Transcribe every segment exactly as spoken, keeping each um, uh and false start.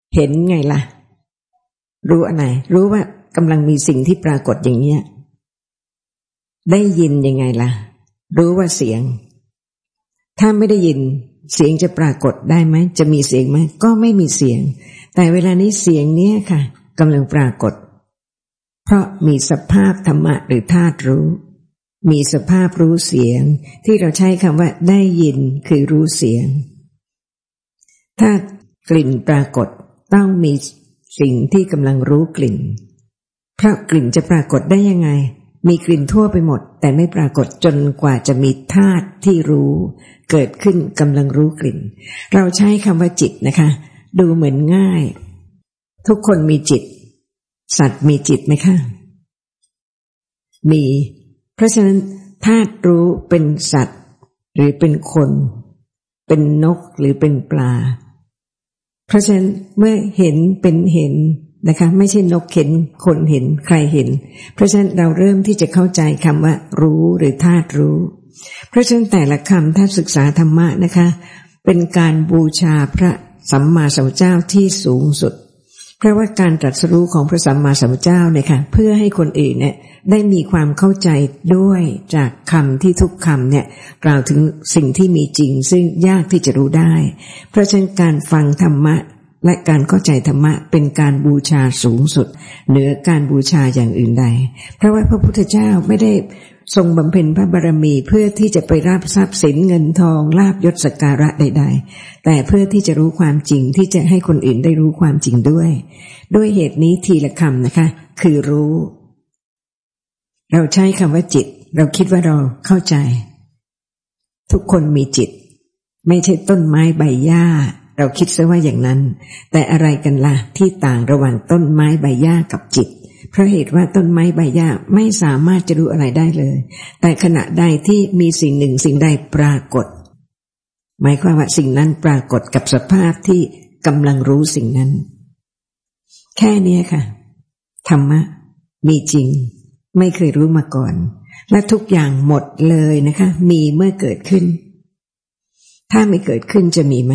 เห็นไงล่ะรู้อะไรรู้ว่ากำลังมีสิ่งที่ปรากฏอย่างเนี้ยได้ยินยังไงล่ะรู้ว่าเสียงถ้าไม่ได้ยินเสียงจะปรากฏได้ไหมจะมีเสียงไหมก็ไม่มีเสียงแต่เวลานี้เสียงเนี้ยค่ะกำลังปรากฏเพราะมีสภาพธรรมะหรือธาตุรู้มีสภาพรู้เสียงที่เราใช้คำว่าได้ยินคือรู้เสียงถ้ากลิ่นปรากฏต้องมีสิ่งที่กำลังรู้กลิ่นเพราะกลิ่นจะปรากฏได้ยังไงมีกลิ่นทั่วไปหมดแต่ไม่ปรากฏจนกว่าจะมีธาตุที่รู้เกิดขึ้นกำลังรู้กลิ่นเราใช้คำว่าจิตนะคะดูเหมือนง่ายทุกคนมีจิตสัตว์มีจิตไหมคะมีเพราะฉะนั้นธาตุรู้เป็นสัตว์หรือเป็นคนเป็นนกหรือเป็นปลาเพราะฉะนั้นเมื่อเห็นเป็นเห็นนะคะไม่ใช่นกเห็นคนเห็นใครเห็นเพราะฉะนั้นเราเริ่มที่จะเข้าใจคำว่ารู้หรือธาตุรู้เพราะฉะนั้นแต่ละคำถ้าศึกษาธรรมะนะคะเป็นการบูชาพระสัมมาสัมพุทธเจ้าที่สูงสุดเพราะว่าการตรัสรู้ของพระสัมมาสัมพุทธเจ้าเนี่ยค่ะเพื่อให้คนอื่นเนี่ยได้มีความเข้าใจด้วยจากคำที่ทุกคำเนี่ยกล่าวถึงสิ่งที่มีจริงซึ่งยากที่จะรู้ได้เพราะฉะนั้นการฟังธรรมะและการเข้าใจธรรมะเป็นการบูชาสูงสุดเหนือการบูชาอย่างอื่นใดเพราะว่าพระพุทธเจ้าไม่ได้ทรงบำเพ็ญพระบารมีเพื่อที่จะไปรับทรัพย์สินเงินทองลาภยศสักการะใดๆแต่เพื่อที่จะรู้ความจริงที่จะให้คนอื่นได้รู้ความจริงด้วยด้วยเหตุนี้ทีละคำนะคะคือรู้เราใช้คำว่าจิตเราคิดว่าเราเข้าใจทุกคนมีจิตไม่ใช่ต้นไม้ใบหญ้าเราคิดซะว่าอย่างนั้นแต่อะไรกันล่ะที่ต่างระหว่างต้นไม้ใบหญ้ากับจิตเพราะเหตุว่าต้นไม้ใบหญ้าไม่สามารถจะรู้อะไรได้เลยแต่ขณะใดที่มีสิ่งหนึ่งสิ่งใดปรากฏหมายความว่าสิ่งนั้นปรากฏกับสภาพที่กำลังรู้สิ่งนั้นแค่นี้ค่ะธรรมะมีจริงไม่เคยรู้มาก่อนและทุกอย่างหมดเลยนะคะมีเมื่อเกิดขึ้นถ้าไม่เกิดขึ้นจะมีไหม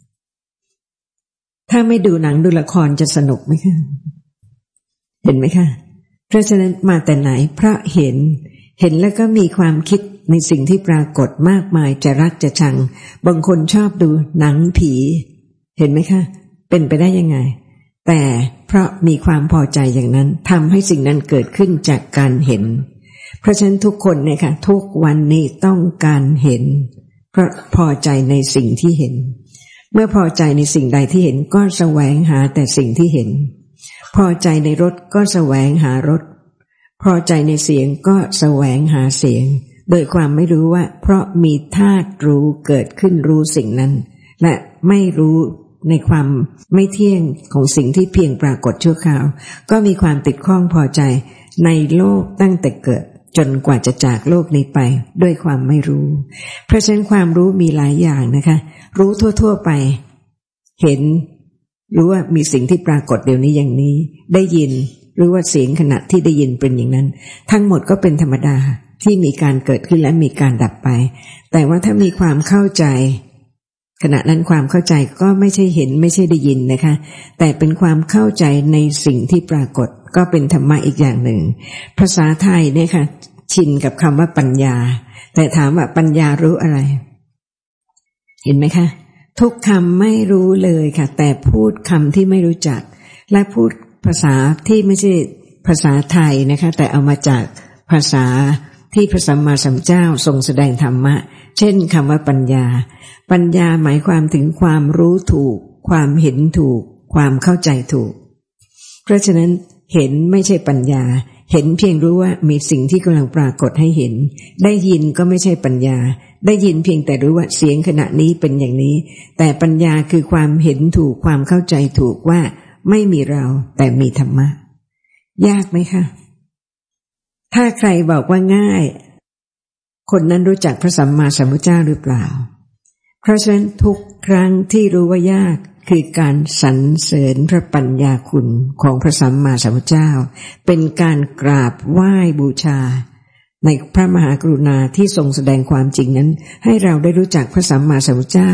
ถ้าไม่ดูหนังดูละครจะสนุกไหมคะเห็นไหมคะเพราะฉะนั้นมาแต่ไหนเพราะเห็นเห็นแล้วก็มีความคิดในสิ่งที่ปรากฏมากมายจะรักจะชังบางคนชอบดูหนังผีเห็นไหมคะเป็นไปได้ยังไงแต่เพราะมีความพอใจอย่างนั้นทำให้สิ่งนั้นเกิดขึ้นจากการเห็นเพราะฉะนั้นทุกคนเนี่ยค่ะทุกวันนี้ต้องการเห็นเพราะพอใจในสิ่งที่เห็นเมื่อพอใจในสิ่งใดที่เห็นก็แสวงหาแต่สิ่งที่เห็นพอใจในรสก็แสวงหารสพอใจในเสียงก็แสวงหาเสียงโดยความไม่รู้ว่าเพราะมีธาตุรู้เกิดขึ้นรู้สิ่งนั้นและไม่รู้ในความไม่เที่ยงของสิ่งที่เพียงปรากฏชั่วคราวก็มีความติดข้องพอใจในโลกตั้งแต่เกิดจนกว่าจะจากโลกนี้ไปด้วยความไม่รู้เพราะฉะนั้นความรู้มีหลายอย่างนะคะรู้ทั่วๆไปเห็นรู้ว่ามีสิ่งที่ปรากฏเดี๋ยวนี้อย่างนี้ได้ยินรู้ว่าเสียงขณะที่ได้ยินเป็นอย่างนั้นทั้งหมดก็เป็นธรรมดาที่มีการเกิดขึ้นและมีการดับไปแต่ว่าถ้ามีความเข้าใจขณะนั้นความเข้าใจก็ไม่ใช่เห็นไม่ใช่ได้ยินนะคะแต่เป็นความเข้าใจในสิ่งที่ปรากฏก็เป็นธรรมะอีกอย่างหนึ่งภาษาไทยเนี่ยค่ะชินกับคำว่าปัญญาแต่ถามว่าปัญญารู้อะไรเห็นไหมคะทุกคำไม่รู้เลยค่ะแต่พูดคำที่ไม่รู้จักและพูดภาษาที่ไม่ใช่ภาษาไทยนะคะแต่เอามาจากภาษาที่พระสัมมาสัมพุทธเจ้าทรงแสดงธรรมะเช่นคำว่าปัญญาปัญญาหมายความถึงความรู้ถูกความเห็นถูกความเข้าใจถูกเพราะฉะนั้นเห็นไม่ใช่ปัญญาเห็นเพียงรู้ว่ามีสิ่งที่กำลังปรากฏให้เห็นได้ยินก็ไม่ใช่ปัญญาได้ยินเพียงแต่รู้ว่าเสียงขณะนี้เป็นอย่างนี้แต่ปัญญาคือความเห็นถูกความเข้าใจถูกว่าไม่มีเราแต่มีธรรมะยากไหมคะถ้าใครบอกว่าง่ายคนนั้นรู้จักพระสัมมาสัมพุทธเจ้าหรือเปล่าเพราะฉะนั้นทุกครั้งที่รู้ว่ายากคือการสรรเสริญพระปัญญาคุณของพระสัมมาสัมพุทธเจ้าเป็นการกราบไหว้บูชาในพระมหากรุณาที่ทรงแสดงความจริงนั้นให้เราได้รู้จักพระสัมมาสัมพุทธเจ้า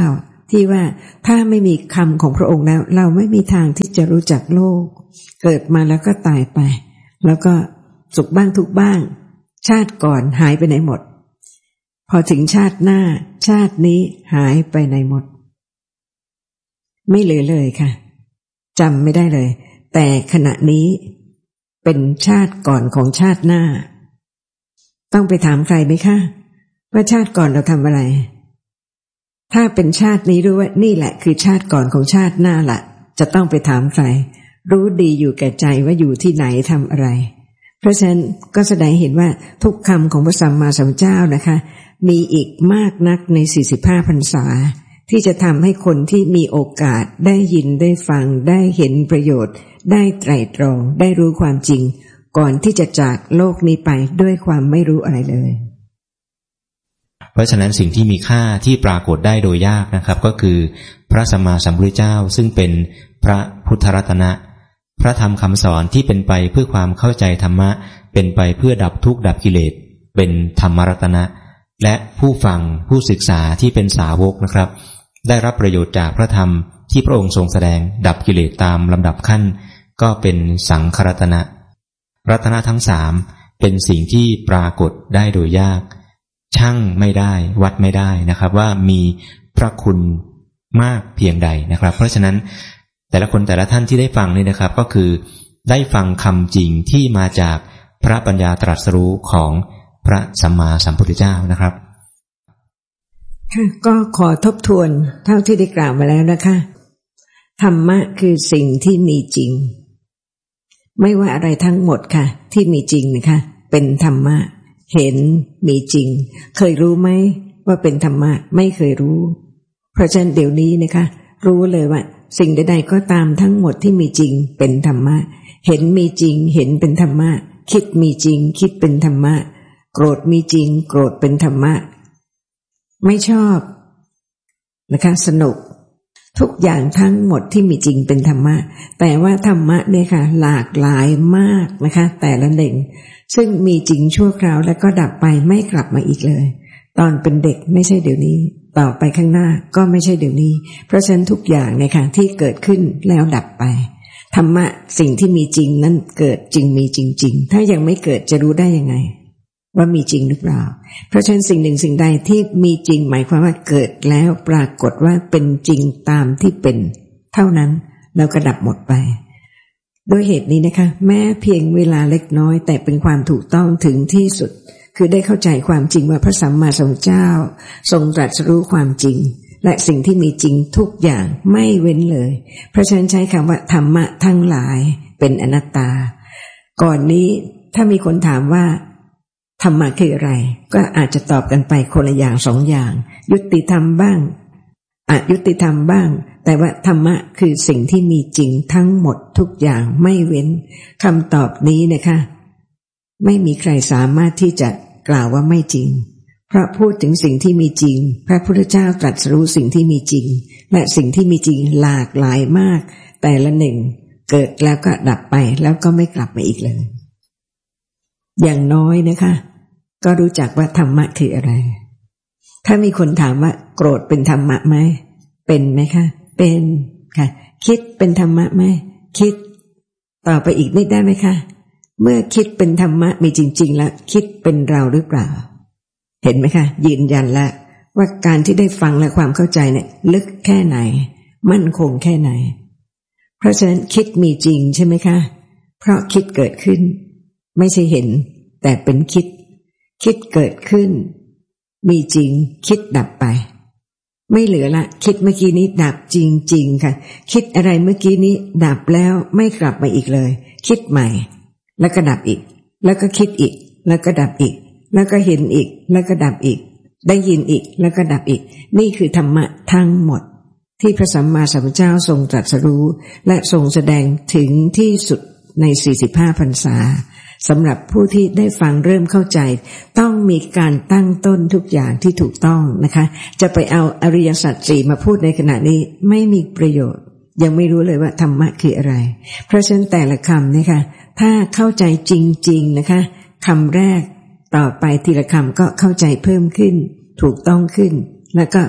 ที่ว่าถ้าไม่มีคำของพระองค์แล้วเราไม่มีทางที่จะรู้จักโลกเกิดมาแล้วก็ตายไปแล้วก็สุขบ้างทุกบ้างชาติก่อนหายไปไหนหมดพอถึงชาติหน้าชาตินี้หายไปไหนหมดไม่เหลือเลยค่ะจำไม่ได้เลยแต่ขณะนี้เป็นชาติก่อนของชาติหน้าต้องไปถามใครไหมคะว่าชาติก่อนเราทำอะไรถ้าเป็นชาตินี้รู้ว่านี่แหละคือชาติก่อนของชาติหน้าละจะต้องไปถามใครรู้ดีอยู่แก่ใจว่าอยู่ที่ไหนทำอะไรเพราะฉะนั้นก็แสดงเห็นว่าทุกคำของพระสัมมาสัมพุทธเจ้านะคะมีอีกมากนักในสี่สิบห้าพรรษาที่จะทำให้คนที่มีโอกาสได้ยินได้ฟังได้เห็นประโยชน์ได้ไตร่ตรองได้รู้ความจริงก่อนที่จะจากโลกนี้ไปด้วยความไม่รู้อะไรเลยเพราะฉะนั้นสิ่งที่มีค่าที่ปรากฏได้โดยยากนะครับก็คือพระสัมมาสัมพุทธเจ้าซึ่งเป็นพระพุทธรัตนะพระธรรมคำสอนที่เป็นไปเพื่อความเข้าใจธรรมะเป็นไปเพื่อดับทุกข์ดับกิเลสเป็นธรรมรัตนะและผู้ฟังผู้ศึกษาที่เป็นสาวกนะครับได้รับประโยชน์จากพระธรรมที่พระองค์ทรงแสดงดับกิเลสตามลำดับขั้นก็เป็นสังฆรัตนะรัตนะทั้งสามเป็นสิ่งที่ปรากฏได้โดยยากชั่งไม่ได้วัดไม่ได้นะครับว่ามีพระคุณมากเพียงใดนะครับเพราะฉะนั้นแต่ละคนแต่ละท่านที่ได้ฟังนี่นะครับก็คือได้ฟังคำจริงที่มาจากพระปัญญาตรัสรู้ของพระสัมมาสัมพุทธเจ้านะครับค่ะก็ขอทบทวนเท่าที่ได้กล่าวมาแล้วนะคะธรรมะคือสิ่งที่มีจริงไม่ว่าอะไรทั้งหมดค่ะที่มีจริงนะคะเป็นธรรมะเห็นมีจริงเคยรู้ไหมว่าเป็นธรรมะไม่เคยรู้เพราะฉะนั้นเดี๋ยวนี้นะคะรู้เลยว่าสิ่งใดๆก็ตามทั้งหมดที่มีจริงเป็นธรรมะเห็นมีจริงเห็นเป็นธรรมะคิดมีจริงคิดเป็นธรรมะโกรธมีจริงโกรธเป็นธรรมะไม่ชอบนะคะสนุกทุกอย่างทั้งหมดที่มีจริงเป็นธรรมะแต่ว่าธรรมะเนี่ยค่ะหลากหลายมากนะคะแต่ละหนึ่งซึ่งมีจริงชั่วคราวแล้วก็ดับไปไม่กลับมาอีกเลยตอนเป็นเด็กไม่ใช่เดี๋ยวนี้ต่อไปข้างหน้าก็ไม่ใช่เดี๋ยวนี้เพราะฉะนั้นทุกอย่างเนี่ยค่ะที่เกิดขึ้นแล้วดับไปธรรมะสิ่งที่มีจริงนั้นเกิดจริงมีจริงๆถ้ายังไม่เกิดจะรู้ได้ยังไงว่ามีจริงหรือเปล่าเพราะฉะนั้นสิ่งหนึ่งสิ่งใดที่มีจริงหมายความว่าเกิดแล้วปรากฏว่าเป็นจริงตามที่เป็นเท่านั้นแล้วก็ดับหมดไปโดยเหตุนี้นะคะแม้เพียงเวลาเล็กน้อยแต่เป็นความถูกต้องถึงที่สุดคือได้เข้าใจความจริงว่าพระสัมมาสัมพุทธเจ้าทรงตรัสรู้ความจริงและสิ่งที่มีจริงทุกอย่างไม่เว้นเลยเพราะฉะนั้นใช้คำว่าธรรมะทั้งหลายเป็นอนัตตาก่อนนี้ถ้ามีคนถามว่าธรรมะคืออะไรก็อาจจะตอบกันไปคนละอย่างสองอย่างยุติธรรมบ้างอยุติธรรมบ้างแต่ว่าธรรมะคือสิ่งที่มีจริงทั้งหมดทุกอย่างไม่เว้นคำตอบนี้นะคะไม่มีใครสามารถที่จะกล่าวว่าไม่จริงเพราะพูดถึงสิ่งที่มีจริงพระพุทธเจ้าตรัสรู้สิ่งที่มีจริงและสิ่งที่มีจริงหลากหลายมากแต่ละหนึ่งเกิดแล้วก็ดับไปแล้วก็ไม่กลับมาอีกเลยอย่างน้อยนะคะก็รู้จักว่าธรรมะคืออะไรถ้ามีคนถามว่าโกรธเป็นธรรมะไหมเป็นไหมคะเป็นค่ะคิดเป็นธรรมะไหมคิดต่อไปอีกนิดได้ไหมคะเมื่อคิดเป็นธรรมะมีจริงๆแล้วคิดเป็นเราหรือเปล่าเห็นไหมคะยืนยันแล้วว่าการที่ได้ฟังและความเข้าใจเนี่ยลึกแค่ไหนมั่นคงแค่ไหนเพราะฉะนั้นคิดมีจริงใช่ไหมคะเพราะคิดเกิดขึ้นไม่ใช่เห็นแต่เป็นคิดคิดเกิดขึ้นมีจริงคิดดับไปไม่เหลือละคิดเมื่อกี้นี้ดับจริงๆค่ะคิดอะไรเมื่อกี้นี้ดับแล้วไม่กลับมาอีกเลยคิดใหม่แล้วก็ดับอีกแล้วก็คิดอีกแล้วก็ดับอีกแล้วก็เห็นอีกแล้วก็ดับอีกได้ยินอีกแล้วก็ดับอีกนี่คือธรรมะทั้งหมดที่พระสัมมาสัมพุทธเจ้าทรงตรัสรู้และทรงแสดงถึงที่สุดในสี่สิบห้าพรรษาสำหรับผู้ที่ได้ฟังเริ่มเข้าใจต้องมีการตั้งต้นทุกอย่างที่ถูกต้องนะคะจะไปเอาอริยสัจสี่มาพูดในขณะนี้ไม่มีประโยชน์ยังไม่รู้เลยว่าธรรมะคืออะไรเพราะฉะนั้นแต่ละคำนะคะถ้าเข้าใจจริงๆนะคะคำแรกต่อไปทีละคำก็เข้าใจเพิ่มขึ้นถูกต้องขึ้นแล้วก็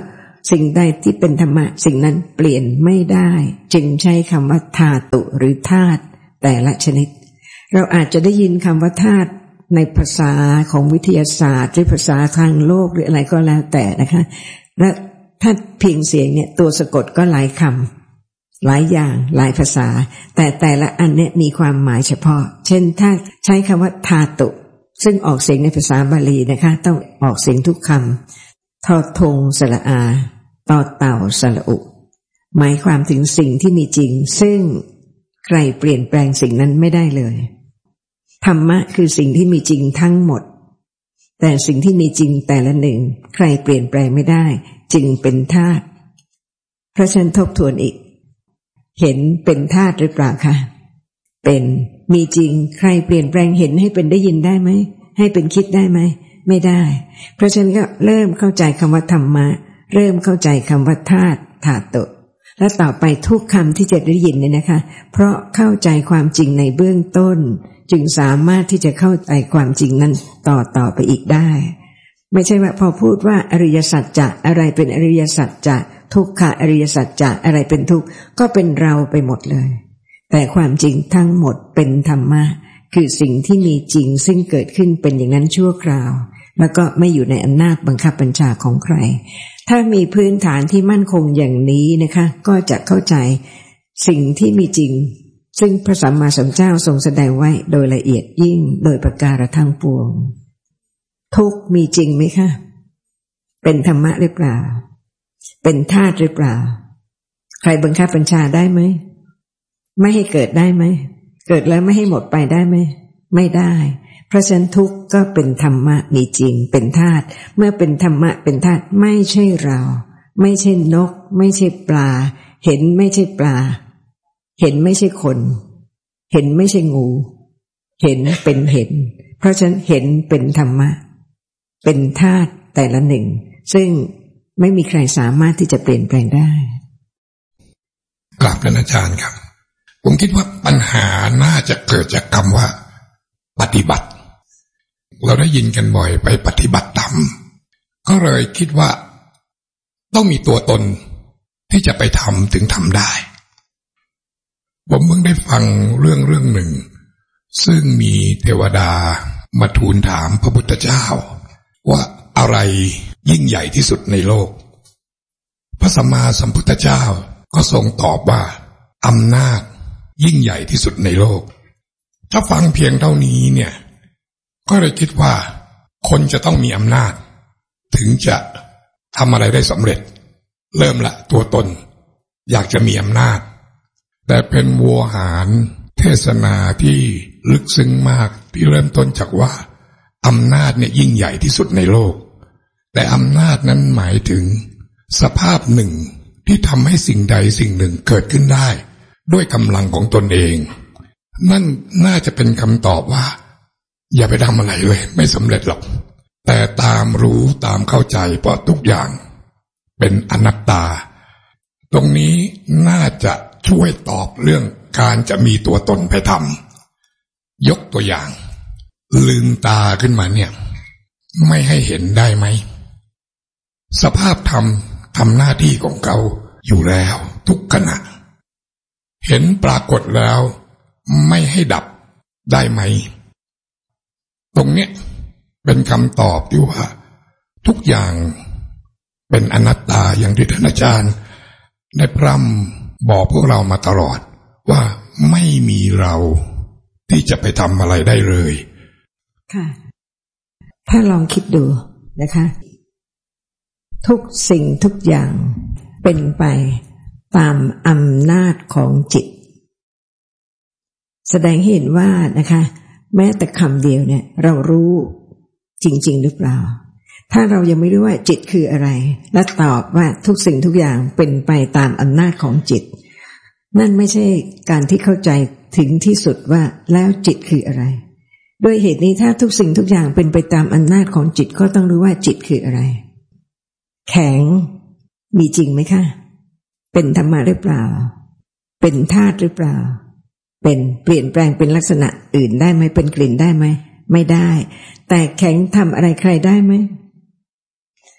สิ่งใดที่เป็นธรรมะสิ่งนั้นเปลี่ยนไม่ได้จึงใช้คำว่าธาตุหรือธาตุแต่ละชนิดเราอาจจะได้ยินคำว่าธาตุในภาษาของวิทยาศาสตร์หรือภาษาทางโลกหรืออะไรก็แล้วแต่นะคะและถ้าเพียงเสียงเนี่ยตัวสะกดก็หลายคำหลายอย่างหลายภาษาแต่แต่ละอันเนี่ยมีความหมายเฉพาะเช่นถ้าใช้คำว่าธาตุซึ่งออกเสียงในภาษาบาลีนะคะต้องออกเสียงทุกคำทอทงสระอาต่อเต่าสระอุหมายความถึงสิ่งที่มีจริงซึ่งใครเปลี่ยนแปลงสิ่งนั้นไม่ได้เลยธรรมะคือสิ่งที่มีจริงทั้งหมดแต่สิ่งที่มีจริงแต่ละหนึ่งใครเปลี่ยนแปลงไม่ได้จึงเป็นธาตุเพราะฉะนั้นทบทวนอีกเห็นเป็นธาตุหรือเปล่าคะเป็นมีจริงใครเปลี่ยนแปลงเห็นให้เป็นได้ยินได้ไหมให้เป็นคิดได้ไหมไม่ได้เพราะฉะนั้นก็เริ่มเข้าใจคำว่าธรรมะเริ่มเข้าใจคำว่าธาตุธาตุและต่อไปทุกคำที่จะได้ยินเนี่ยนะคะเพราะเข้าใจความจริงในเบื้องต้นจึงสามารถที่จะเข้าใจความจริงนั้นต่อต่อไปอีกได้ไม่ใช่ว่าพอพูดว่าอริยสัจจะอะไรเป็นอริยสัจจะทุกขะอริยสัจจะอะไรเป็นทุกข์ก็เป็นเราไปหมดเลยแต่ความจริงทั้งหมดเป็นธรรมะคือสิ่งที่มีจริงซึ่งเกิดขึ้นเป็นอย่างนั้นชั่วคราวแล้วก็ไม่อยู่ในอำนาจบังคับบัญชาของใครถ้ามีพื้นฐานที่มั่นคงอย่างนี้นะคะก็จะเข้าใจสิ่งที่มีจริงซึ่งพระสัมมาสัมพุทธเจ้าทรงแสดงไว้โดยละเอียดยิ่งโดยประการทั้งปวงทุกข์มีจริงไหมคะเป็นธรรมะหรือเปล่าเป็นธาตุหรือเปล่าใครบังคับบัญชาได้ไหมไม่ให้เกิดได้ไหมเกิดแล้วไม่ให้หมดไปได้ไหมไม่ได้เพราะฉะนั้นทุกข์ก็เป็นธรรมะมีจริงเป็นธาตุเมื่อเป็นธรรมะเป็นธาตุไม่ใช่เราไม่ใช่นกไม่ใช่ปลาเห็นไม่ใช่ปลาเห็นไม่ใช่คนเห็นไม่ใช่งูเห็นเป็นเห็นเพราะฉะนั้นเห็นเป็นธรรมะเป็นธาตุแต่ละหนึ่งซึ่งไม่มีใครสามารถที่จะเปลี่ยนแปลงได้กราบท่านอาจารย์ครับผมคิดว่าปัญหาน่าจะเกิดจากคำว่าปฏิบัติเราได้ยินกันบ่อยไปปฏิบัติธรรมก็เลยคิดว่าต้องมีตัวตนที่จะไปทำถึงทำได้ผมเพิ่งได้ฟังเรื่องเรื่องหนึ่งซึ่งมีเทวดามาทูลถามพระพุทธเจ้าว่าอะไรยิ่งใหญ่ที่สุดในโลกพระสัมมาสัมพุทธเจ้าก็ทรงตอบว่าอำนาจยิ่งใหญ่ที่สุดในโลกถ้าฟังเพียงเท่านี้เนี่ยก็เลยคิดว่าคนจะต้องมีอำนาจถึงจะทำอะไรได้สำเร็จเริ่มละตัวตนอยากจะมีอำนาจแต่เป็นวัวหารเทศนาที่ลึกซึ้งมากที่เริ่มต้นจากว่าอำนาจเนี่ยยิ่งใหญ่ที่สุดในโลกแต่อำนาจนั้นหมายถึงสภาพหนึ่งที่ทำให้สิ่งใดสิ่งหนึ่งเกิดขึ้นได้ด้วยกำลังของตนเองนั่นน่าจะเป็นคำตอบว่าอย่าไปทำอะไรเลยไม่สำเร็จหรอกแต่ตามรู้ตามเข้าใจเพราะทุกอย่างเป็นอนัตตาตรงนี้น่าจะช่วยตอบเรื่องการจะมีตัวตนไปทำยกตัวอย่างลืมตาขึ้นมาเนี่ยไม่ให้เห็นได้ไหมสภาพธรรมทำหน้าที่ของเขาอยู่แล้วทุกขณะเห็นปรากฏแล้วไม่ให้ดับได้ไหมตรงเนี้ยเป็นคำตอบที่ว่าทุกอย่างเป็นอนัตตาอย่างที่ท่านอาจารย์ได้พร่ำบอกพวกเรามาตลอดว่าไม่มีเราที่จะไปทำอะไรได้เลยค่ะถ้าลองคิดดูนะคะทุกสิ่งทุกอย่างเป็นไปตามอำนาจของจิตแสดงให้เห็นว่านะคะแม้แต่คำเดียวเนี่ยเรารู้จริงๆหรือเปล่าถ้าเรายังไม่รู้ว่าจิตคืออะไรและตอบว่าทุกสิ่งทุกอย่างเป็นไปตามอำนาจของจิตนั่นไม่ใช่การที่เข้าใจถึงที่สุดว่าแล้วจิตคืออะไรด้วยเหตุนี้ถ้าทุกสิ่งทุกอย่างเป็นไปตามอำนาจของจิตก็ต้องรู้ว่าจิตคืออะไรแข็งมีจริงไหมคะเป็นธรรมะหรือเปล่าเป็นธาตุหรือเปล่าเป็นเปลี่ยนแปลงเป็นลักษณะอื่นได้ไหมเป็นกลิ่นได้ไหมไม่ได้แต่แข็งทำอะไรใครได้ไหม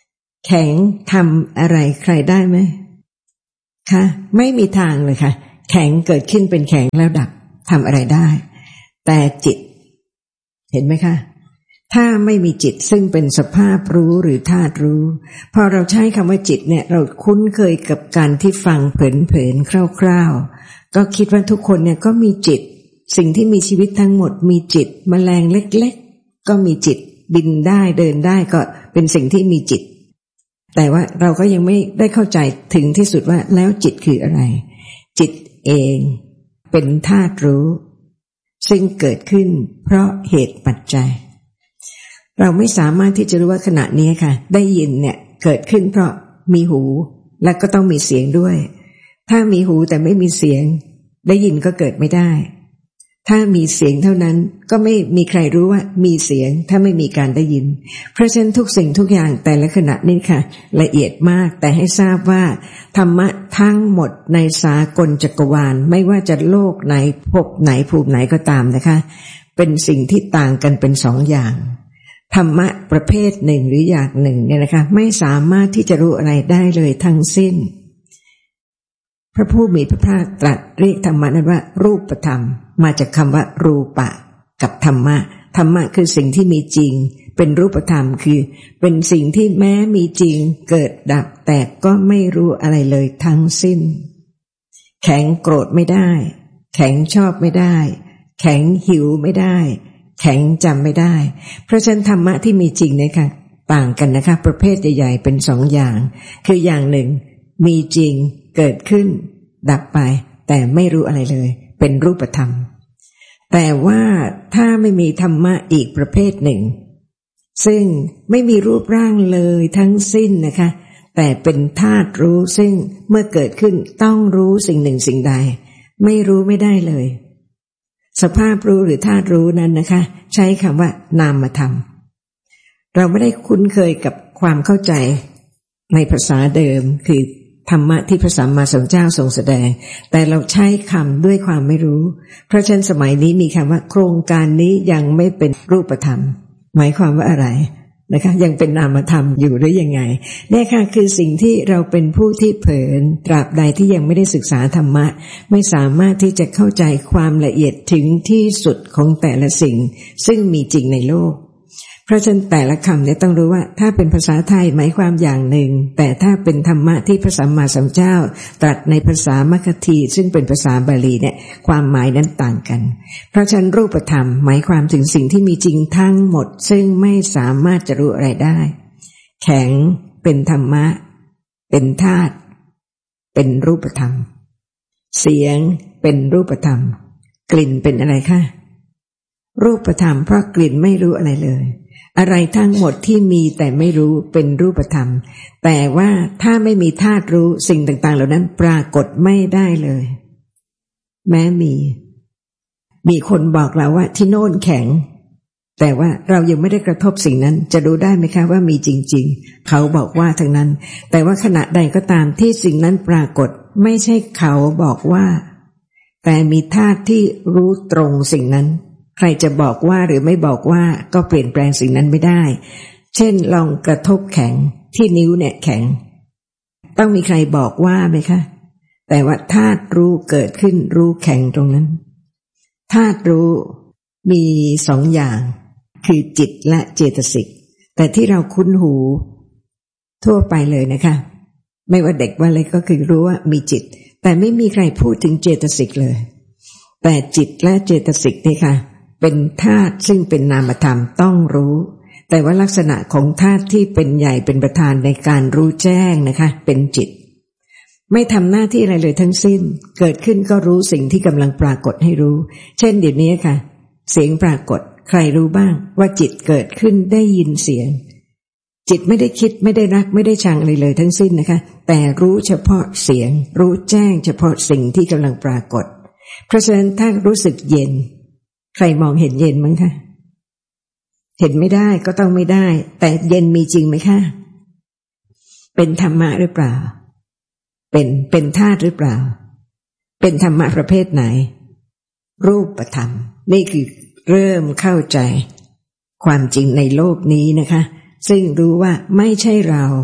แข็งทำอะไรใครได้ไหมคะไม่มีทางเลยค่ะแข็งเกิดขึ้นเป็นแข็งแล้วดับทำอะไรได้แต่จิตเห็นไหมคะถ้าไม่มีจิตซึ่งเป็นสภาพรู้หรือธาตุรู้พอเราใช้คำว่าจิตเนี่ยเราคุ้นเคยกับการที่ฟังเผลอๆคร่าวๆก็คิดว่าทุกคนเนี่ยก็มีจิตสิ่งที่มีชีวิตทั้งหมดมีจิตแมลงเล็กๆก็มีจิตบินได้เดินได้ก็เป็นสิ่งที่มีจิตแต่ว่าเราก็ยังไม่ได้เข้าใจถึงที่สุดว่าแล้วจิตคืออะไรจิตเองเป็นธาตุรู้ซึ่งเกิดขึ้นเพราะเหตุปัจจัยเราไม่สามารถที่จะรู้ว่าขณะนี้ค่ะได้ยินเนี่ยเกิดขึ้นเพราะมีหูและก็ต้องมีเสียงด้วยถ้ามีหูแต่ไม่มีเสียงได้ยินก็เกิดไม่ได้ถ้ามีเสียงเท่านั้นก็ไม่มีใครรู้ว่ามีเสียงถ้าไม่มีการได้ยินเพราะฉะนั้นทุกสิ่งทุกอย่างแต่ละขณะนี้ค่ะละเอียดมากแต่ให้ทราบว่าธรรมะทั้งหมดในสากลจักรวาลไม่ว่าจะโลกไหนภพไหนภูมิไหนก็ตามนะคะเป็นสิ่งที่ต่างกันเป็นสองอย่างธรรมะประเภทหนึ่งหรืออย่างหนึ่งเนี่ยนะคะไม่สามารถที่จะรู้อะไรได้เลยทั้งสิ้นพระผู้มีพระภาคตรัสเรียกธรรมะนั้นว่ารูปธรรมมาจากคำว่ารูปะกับธรรมะธรรมะคือสิ่งที่มีจริงเป็นรูปธรรมคือเป็นสิ่งที่แม้มีจริงเกิดดับแต่ก็ไม่รู้อะไรเลยทั้งสิ้นแข็งโกรธไม่ได้แข็งชอบไม่ได้แข็งหิวไม่ได้แข็งจำไม่ได้เพราะฉะนั้นธรรมะที่มีจริงเนี่ยค่ะต่างกันนะคะประเภทใหญ่ๆเป็นสองอย่างคืออย่างหนึ่งมีจริงเกิดขึ้นดับไปแต่ไม่รู้อะไรเลยเป็นรูปธรรมแต่ว่าถ้าไม่มีธรรมะอีกประเภทหนึ่งซึ่งไม่มีรูปร่างเลยทั้งสิ้นนะคะแต่เป็นธาตุรู้ซึ่งเมื่อเกิดขึ้นต้องรู้สิ่งหนึ่งสิ่งใดไม่รู้ไม่ได้เลยสภาพรู้หรือธาตุรู้นั้นนะคะใช้คำว่านามธรรมเราไม่ได้คุ้นเคยกับความเข้าใจในภาษาเดิมคือธรรมะที่พระสัมมาสัมพุทธเจ้าทรงแสดงแต่เราใช้คำด้วยความไม่รู้เพราะฉะนั้นสมัยนี้มีคำว่าโครงการนี้ยังไม่เป็นรูปธรรมหมายความว่าอะไรนะคะยังเป็นนามธรรมอยู่หรือยังไงเนี่ยค่ะคือสิ่งที่เราเป็นผู้ที่เผลอตราบใดที่ยังไม่ได้ศึกษาธรรมะไม่สามารถที่จะเข้าใจความละเอียดถึงที่สุดของแต่ละสิ่งซึ่งมีจริงในโลกเพราะฉะนั้นแต่ละคำเนี่ยต้องรู้ว่าถ้าเป็นภาษาไทยหมายความอย่างหนึ่งแต่ถ้าเป็นธรรมะที่พระสัมมาสัมพุทธเจ้าตรัสในภาษามัคคคีซึ่งเป็นภาษาบาลีเนี่ยความหมายนั้นต่างกันเพราะฉะนั้นรูปธรรมหมายความถึงสิ่งที่มีจริงทั้งหมดซึ่งไม่สามารถจะรู้อะไรได้แข็งเป็นธรรมะเป็นธาตุเป็นรูปธรรมเสียงเป็นรูปธรรมกลิ่นเป็นอะไรคะรูปธรรมเพราะกลิ่นไม่รู้อะไรเลยอะไรทั้งหมดที่มีแต่ไม่รู้เป็นรูปธรรมแต่ว่าถ้าไม่มีธาตุรู้สิ่งต่างๆเหล่านั้นปรากฏไม่ได้เลยแม้มีมีคนบอกเราว่าที่โน่นแข็งแต่ว่าเรายังไม่ได้กระทบสิ่งนั้นจะรู้ได้ไหมคะว่ามีจริงๆเขาบอกว่าทั้งนั้นแต่ว่าขณะใดก็ตามที่สิ่งนั้นปรากฏไม่ใช่เขาบอกว่าแต่มีธาตุที่รู้ตรงสิ่งนั้นใครจะบอกว่าหรือไม่บอกว่าก็เปลี่ยนแปลงสิ่งนั้นไม่ได้เช่นลองกระทบแข็งที่นิ้วเนี่ยแข็งต้องมีใครบอกว่าไหมคะแต่ว่าธาตุรู้เกิดขึ้นรู้แข็งตรงนั้นธาตุรู้มีสองอย่างคือจิตและเจตสิกแต่ที่เราคุ้นหูทั่วไปเลยนะคะไม่ว่าเด็กว่าเล็กก็คือรู้ว่ามีจิตแต่ไม่มีใครพูดถึงเจตสิกเลยแต่จิตและเจตสิกนี่ค่ะเป็นธาตุซึ่งเป็นนามธรรมต้องรู้แต่ว่าลักษณะของธาตุที่เป็นใหญ่เป็นประธานในการรู้แจ้งนะคะเป็นจิตไม่ทำหน้าที่อะไรเลยทั้งสิ้นเกิดขึ้นก็รู้สิ่งที่กำลังปรากฏให้รู้เช่นเดี๋ยวนี้ค่ะเสียงปรากฏใครรู้บ้างว่าจิตเกิดขึ้นได้ยินเสียงจิตไม่ได้คิดไม่ได้รักไม่ได้ชังอะไรเลยทั้งสิ้นนะคะแต่รู้เฉพาะเสียงรู้แจ้งเฉพาะสิ่งที่กำลังปรากฏเพราะฉะนั้นถ้ารู้สึกเย็นใครมองเห็นเย็นมั้งคะเห็นไม่ได้ก็ต้องไม่ได้แต่เย็นมีจริงไหมคะเป็นธรรมะหรือเปล่าเป็นเป็นธาตุหรือเปล่าเป็นธรรมะประเภทไหนรูปธรรมนี่คือเริ่มเข้าใจความจริงในโลกนี้นะคะซึ่งรู้ว่าไม่ใช่เรา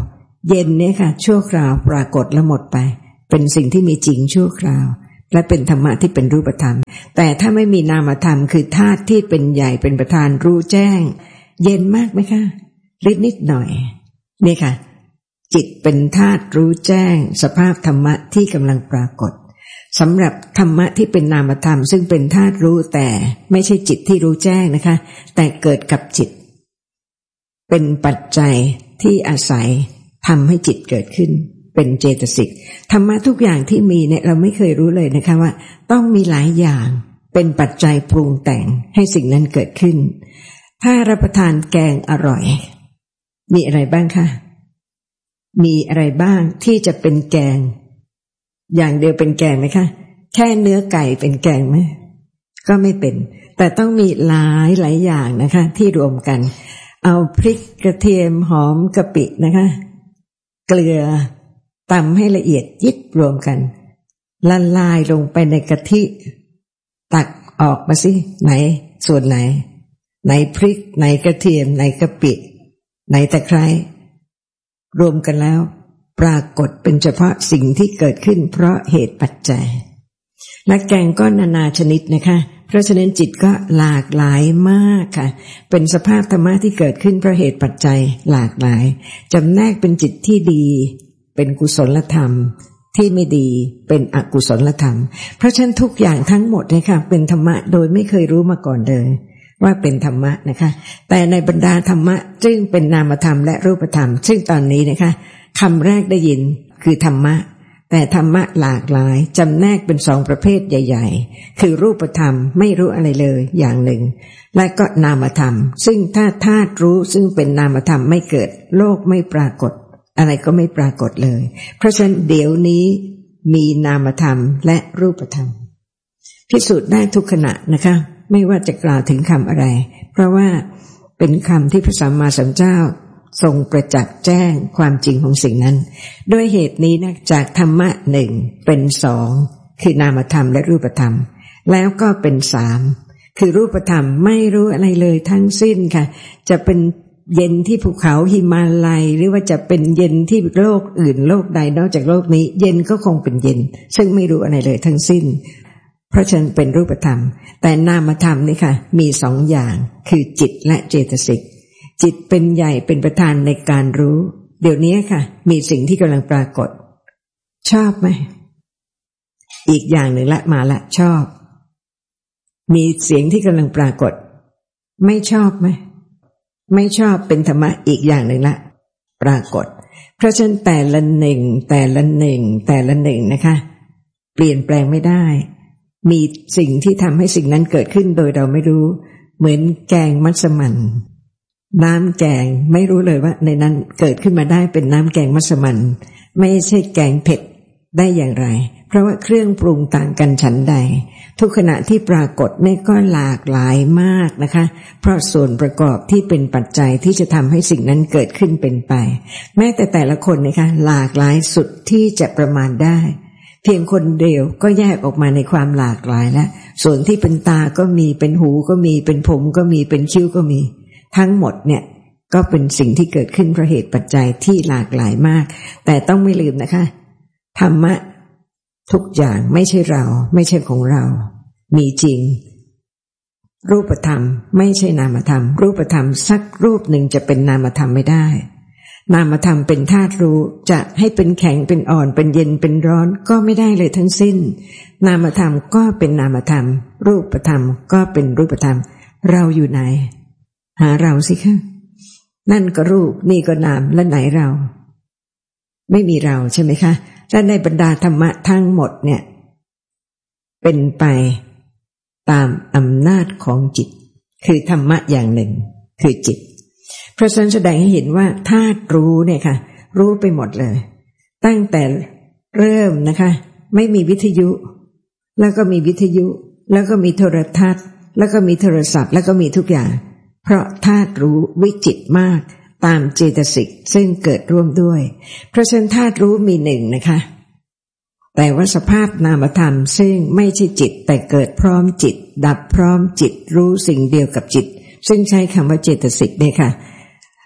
เย็นเนี่ยค่ะชั่วคราวปรากฏแล้วหมดไปเป็นสิ่งที่มีจริงชั่วคราวและเป็นธรรมะที่เป็นรูปธรรมแต่ถ้าไม่มีนามธรรมคือธาตุที่เป็นใหญ่เป็นประธานรู้แจ้งเย็นมากไหมคะนิดนิดหน่อยนี่ค่ะจิตเป็นธาตุรู้แจ้งสภาพธรรมะที่กำลังปรากฏสำหรับธรรมะที่เป็นนามธรรมซึ่งเป็นธาตุรู้แต่ไม่ใช่จิตที่รู้แจ้งนะคะแต่เกิดกับจิตเป็นปัจจัยที่อาศัยทำให้จิตเกิดขึ้นเป็นเจตสิกธรรมะทุกอย่างที่มีเนี่ยเราไม่เคยรู้เลยนะคะว่าต้องมีหลายอย่างเป็นปัจจัยปรุงแต่งให้สิ่งนั้นเกิดขึ้นถ้ารับประทานแกงอร่อยมีอะไรบ้างคะมีอะไรบ้างที่จะเป็นแกงอย่างเดียวเป็นแกงไหมคะแค่เนื้อไก่เป็นแกงไหมก็ไม่เป็นแต่ต้องมีหลายหลายอย่างนะคะที่รวมกันเอาพริกกระเทียมหอมกะปินะคะเกลือตำให้ละเอียดยิบรวมกันละลายลงไปในกะทิตักออกมาสิไหนส่วนไหนไหนพริกไหนกระเทียมไหนกะปิไหนตะไคร้รวมกันแล้วปรากฏเป็นเฉพาะสิ่งที่เกิดขึ้นเพราะเหตุปัจจัยและแกงก็นานาชนิดนะคะเพราะฉะนั้นจิตก็หลากหลายมากค่ะเป็นสภาพธรรมะที่เกิดขึ้นเพราะเหตุปัจจัยหลากหลายจำแนกเป็นจิตที่ดีเป็นกุศลธรรมที่ไม่ดีเป็นอกุศลธรรมเพราะฉะนั้นทุกอย่างทั้งหมดเลยค่ะเป็นธรรมะโดยไม่เคยรู้มาก่อนเลยว่าเป็นธรรมะนะคะแต่ในบรรดาธรรมะซึ่งเป็นนามธรรมและรูปธรรมซึ่งตอนนี้นะคะคำแรกได้ยินคือธรรมะแต่ธรรมะหลากหลายจำแนกเป็นสองประเภทใหญ่ๆคือรูปธรรมไม่รู้อะไรเลยอย่างหนึ่งและก็นามธรรมซึ่งถ้าธาตุรู้ซึ่งเป็นนามธรรมไม่เกิดโลกไม่ปรากฏอะไรก็ไม่ปรากฏเลยเพราะฉะนั้นเดี๋ยวนี้มีนามธรรมและรูปธรรมพิสูจน์ได้ทุกขณะนะคะไม่ว่าจะกล่าวถึงคำอะไรเพราะว่าเป็นคำที่พระสัมมาสัมพุทธเจ้าทรงประจักษ์แจ้งความจริงของสิ่งนั้นด้วยเหตุนี้นะจากธรรมะหนึ่งเป็นสองคือนามธรรมและรูปธรรมแล้วก็เป็นสามคือรูปธรรมไม่รู้อะไรเลยทั้งสิ้นค่ะจะเป็นเย็นที่ภูเขาหิมาลัยหรือว่าจะเป็นเย็นที่โลกอื่นโลกใดนอกจากโลกนี้เย็นก็คงเป็นเย็นซึ่งไม่รู้อะไรเลยทั้งสิ้นเพราะฉะนั้นเป็นรูปธรรมแต่นามธรรมนี่ค่ะมีสองอย่างคือจิตและเจตสิกจิตเป็นใหญ่เป็นประธานในการรู้เดี๋ยวนี้ค่ะมีสิ่งที่กำลังปรากฏชอบไหมอีกอย่างหนึ่งละมาละชอบมีเสียงที่กำลังปรากฏไม่ชอบไหมไม่ชอบเป็นธรรมะอีกอย่างหนึ่งละปรากฏเพราะฉะนั้นแต่ละหนึ่งแต่ละหนึ่งแต่ละหนึ่งนะคะเปลี่ยนแปลงไม่ได้มีสิ่งที่ทำให้สิ่งนั้นเกิดขึ้นโดยเราไม่รู้เหมือนแกงมัสมั่นน้ำแกงไม่รู้เลยว่าในนั้นเกิดขึ้นมาได้เป็นน้ำแกงมัสมั่นไม่ใช่แกงเผ็ดได้อย่างไรเพราะว่าเครื่องปรุงต่างกันฉันใดทุกขณะที่ปรากฏนี่ก็หลากหลายมากนะคะเพราะส่วนประกอบที่เป็นปัจจัยที่จะทำให้สิ่งนั้นเกิดขึ้นเป็นไปแม้แต่แต่ละคนนะคะหลากหลายสุดที่จะประมาณได้เพียงคนเดียวก็แยกออกมาในความหลากหลายแล้วส่วนที่เป็นตาก็มีเป็นหูก็มีเป็นผมก็มีเป็นคิ้วก็มีทั้งหมดเนี่ยก็เป็นสิ่งที่เกิดขึ้นเพราะเหตุปัจจัยที่หลากหลายมากแต่ต้องไม่ลืมนะคะธรรมะทุกอย่างไม่ใช่เราไม่ใช่ของเรามีจริงรูปธรรมไม่ใช่นามธรรมรูปธรรมสักรูปหนึ่งจะเป็นนามธรรมไม่ได้นามธรรมเป็นธาตุรู้จะให้เป็นแข็งเป็นอ่อนเป็นเย็นเป็นร้อนก็ไม่ได้เลยทั้งสิ้นนามธรรมก็เป็นนามธรรมรูปธรรมก็เป็นรูปธรรมเราอยู่ไหนหาเราสิคะนั่นก็รูปนี่ก็นามและไหนเราไม่มีเราใช่ไหมคะและในบรรดาธรรมะทั้งหมดเนี่ยเป็นไปตามอำนาจของจิตคือธรรมะอย่างหนึ่งคือจิตเพราะฉะนั้นแสดงให้เห็นว่าธาตุรู้เนี่ยค่ะรู้ไปหมดเลยตั้งแต่เริ่มนะคะไม่มีวิทยุแล้วก็มีวิทยุแล้วก็มีโทรทัศน์แล้วก็มีโทรศัพท์แล้วก็มีทุกอย่างเพราะธาตุรู้วิจิตรมากตามเจตสิกซึ่งเกิดร่วมด้วยเพราะฉะนั้นธาตุรู้มีหนึ่งนะคะแต่ว่าสภาพนามธรรมซึ่งไม่ใช่จิตแต่เกิดพร้อมจิตดับพร้อมจิตรู้สิ่งเดียวกับจิตซึ่งใช้คำว่าเจตสิกเนี่ยค่ะ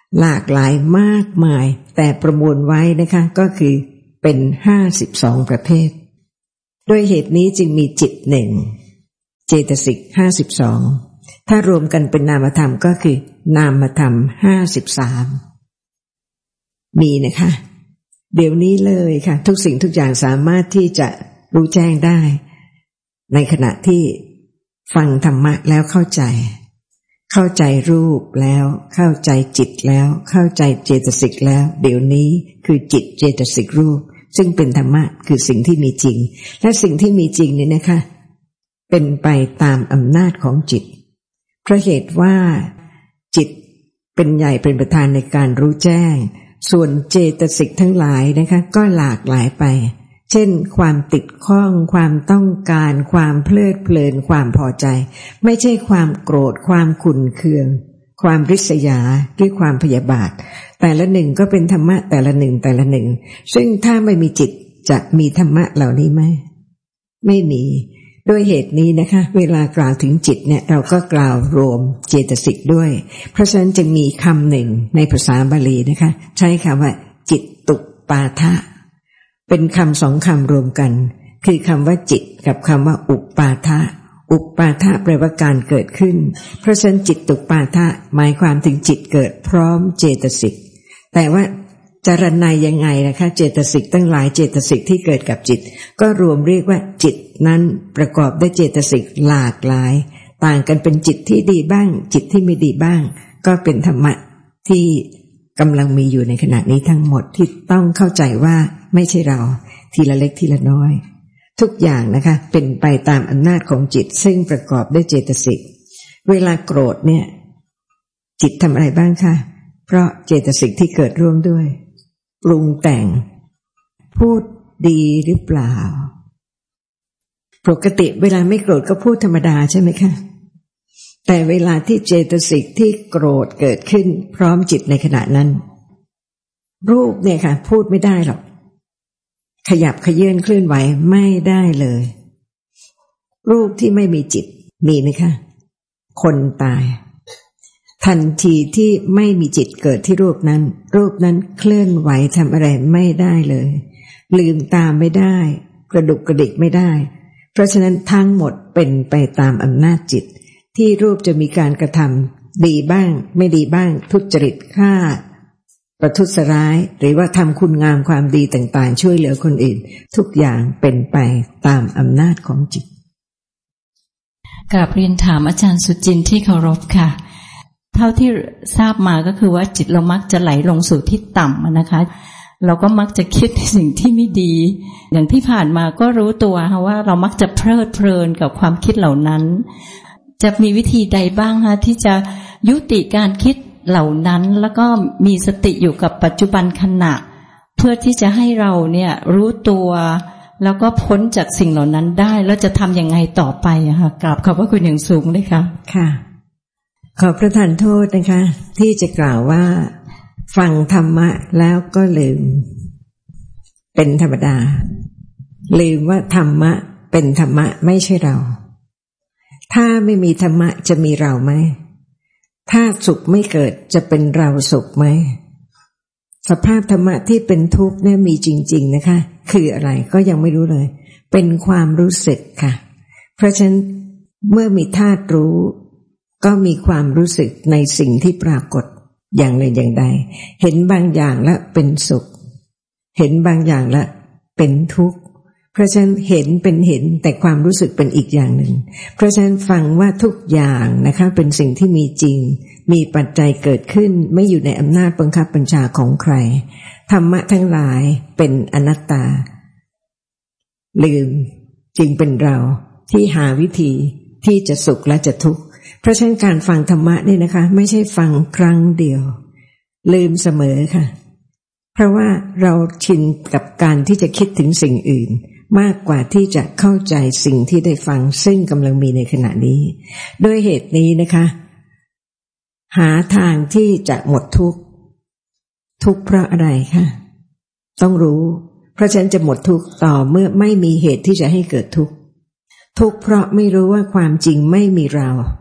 หลากหลายมากมายแต่ประมวลไว้นะคะก็คือเป็นห้าสิบสองประเภทด้วยเหตุนี้จึงมีจิตหนึ่งเจตสิกห้าสิบสองถ้ารวมกันเป็นนามธรรมก็คือนามธรรมห้าสิบสามมีนะคะเดี๋ยวนี้เลยค่ะทุกสิ่งทุกอย่างสามารถที่จะรู้แจ้งได้ในขณะที่ฟังธรรมะแล้วเข้าใจเข้าใจรูปแล้วเข้าใจจิตแล้วเข้าใจเจตสิกแล้วเดี๋ยวนี้คือจิตเจตสิกรูปซึ่งเป็นธรรมะคือสิ่งที่มีจริงและสิ่งที่มีจริงเนี่ยนะคะเป็นไปตามอำนาจของจิตเพราะเหตุว่าจิตเป็นใหญ่เป็นประธานในการรู้แจ้งส่วนเจตสิกทั้งหลายนะคะก็หลากหลายไปเช่นความติดข้องความต้องการความเพลิดเพลินความพอใจไม่ใช่ความโกรธความขุ่นเคืองความริษยาหรือความพยาบาทแต่ละหนึ่งก็เป็นธรรมะแต่ละหนึ่งแต่ละหนึ่งซึ่งถ้าไม่มีจิตจะมีธรรมะเหล่านี้ไหมไม่มีด้วยเหตุนี้นะคะเวลากล่าวถึงจิตเนี่ยเราก็กล่าวรวมเจตสิกด้วยเพราะฉะนั้นจึงมีคำหนึ่งในภาษาบาลีนะคะใช้คำว่าจิตตุปาทะเป็นคำสองคำรวมกันคือคำว่าจิตกับคำว่าอุปปาทะอุปปาทะแปลว่าการเกิดขึ้นเพราะฉะนั้นจิตตุปาทะหมายความถึงจิตเกิดพร้อมเจตสิกแต่ว่าจารณัยยังไงนะคะเจตสิกตั้งหลายเจตสิกที่เกิดกับจิตก็รวมเรียกว่าจิตนั้นประกอบด้วยเจตสิกหลากหลายต่างกันเป็นจิตที่ดีบ้างจิตที่ไม่ดีบ้างก็เป็นธรรมะที่กำลังมีอยู่ในขณะนี้ทั้งหมดที่ต้องเข้าใจว่าไม่ใช่เราทีละเล็กทีละน้อยทุกอย่างนะคะเป็นไปตามอำนาจของจิตซึ่งประกอบด้วยเจตสิกเวลาโกรธเนี่ยจิตทำอะไรบ้างคะเพราะเจตสิกที่เกิดร่วมด้วยปรุงแต่งพูดดีหรือเปล่าปกติเวลาไม่โกรธก็พูดธรรมดาใช่ไหมคะแต่เวลาที่เจตสิกที่โกรธเกิดขึ้นพร้อมจิตในขณะนั้นรูปเนี่ยค่ะพูดไม่ได้หรอกขยับขยื่นเคลื่อนไหวไม่ได้เลยรูปที่ไม่มีจิตมีไหมคะคนตายทันทีที่ไม่มีจิตเกิดที่รูปนั้นรูปนั้นเคลื่อนไหวทำอะไรไม่ได้เลยลืมตาไม่ได้กระดุกกระดิกไม่ได้เพราะฉะนั้นทั้งหมดเป็นไปตามอำนาจจิตที่รูปจะมีการกระทำดีบ้างไม่ดีบ้างทุจริตฆ่าประทุษร้ายหรือว่าทำคุณงามความดีต่างๆช่วยเหลือคนอื่นทุกอย่างเป็นไปตามอำนาจของจิตกราบเรียนถามอาจารย์สุจินต์ที่เคารพค่ะเท่าที่ทราบมาก็คือว่าจิตเรามักจะไหลลงสู่ที่ต่ำนะคะเราก็มักจะคิดในสิ่งที่ไม่ดีอย่างที่ผ่านมาก็รู้ตัวค่ะว่าเรามักจะเพลิดเพลินกับความคิดเหล่านั้นจะมีวิธีใดบ้างคะที่จะยุติการคิดเหล่านั้นแล้วก็มีสติอยู่กับปัจจุบันขณะเพื่อที่จะให้เราเนี่ยรู้ตัวแล้วก็พ้นจากสิ่งเหล่านั้นได้แล้วจะทำยังไงต่อไปอะค่ะกราบขอบพระคุณอย่างสูงเลยค่ะค่ะขอประทานโทษนะคะที่จะกล่าวว่าฟังธรรมะแล้วก็ลืมเป็นธรรมดาลืมว่าธรรมะเป็นธรรมะไม่ใช่เราถ้าไม่มีธรรมะจะมีเราไหมถ้าสุขไม่เกิดจะเป็นเราสุขไหมสภาพธรรมะที่เป็นทุกข์เนี่ยมีจริงๆนะคะคืออะไรก็ยังไม่รู้เลยเป็นความรู้สึกค่ะเพราะฉะนั้นเมื่อมีธาตุรู้ก็มีความรู้สึกในสิ่งที่ปรากฏอย่างหนึ่งอย่างใดเห็นบางอย่างแล้วเป็นสุขเห็นบางอย่างแล้วเป็นทุกข์เพราะฉะนั้นเห็นเป็นเห็นแต่ความรู้สึกเป็นอีกอย่างหนึ่งเพราะฉะนั้นฟังว่าทุกอย่างนะคะเป็นสิ่งที่มีจริงมีปัจจัยเกิดขึ้นไม่อยู่ในอำนาจบังคับบัญชาของใครธรรมะทั้งหลายเป็นอนัตตาลืมจึงเป็นเราที่หาวิธีที่จะสุขและจะทุกข์เพราะฉะนั้นการฟังธรรมะนี่นะคะไม่ใช่ฟังครั้งเดียวลืมเสมอค่ะเพราะว่าเราชินกับการที่จะคิดถึงสิ่งอื่นมากกว่าที่จะเข้าใจสิ่งที่ได้ฟังซึ่งกำลังมีในขณะนี้ด้วยเหตุนี้นะคะหาทางที่จะหมดทุกข์ทุกข์เพราะอะไรคะต้องรู้เพราะฉะนั้นจะหมดทุกข์ต่อเมื่อไม่มีเหตุที่จะให้เกิดทุกข์ทุกข์เพราะไม่รู้ว่าความจริงไม่มีเรา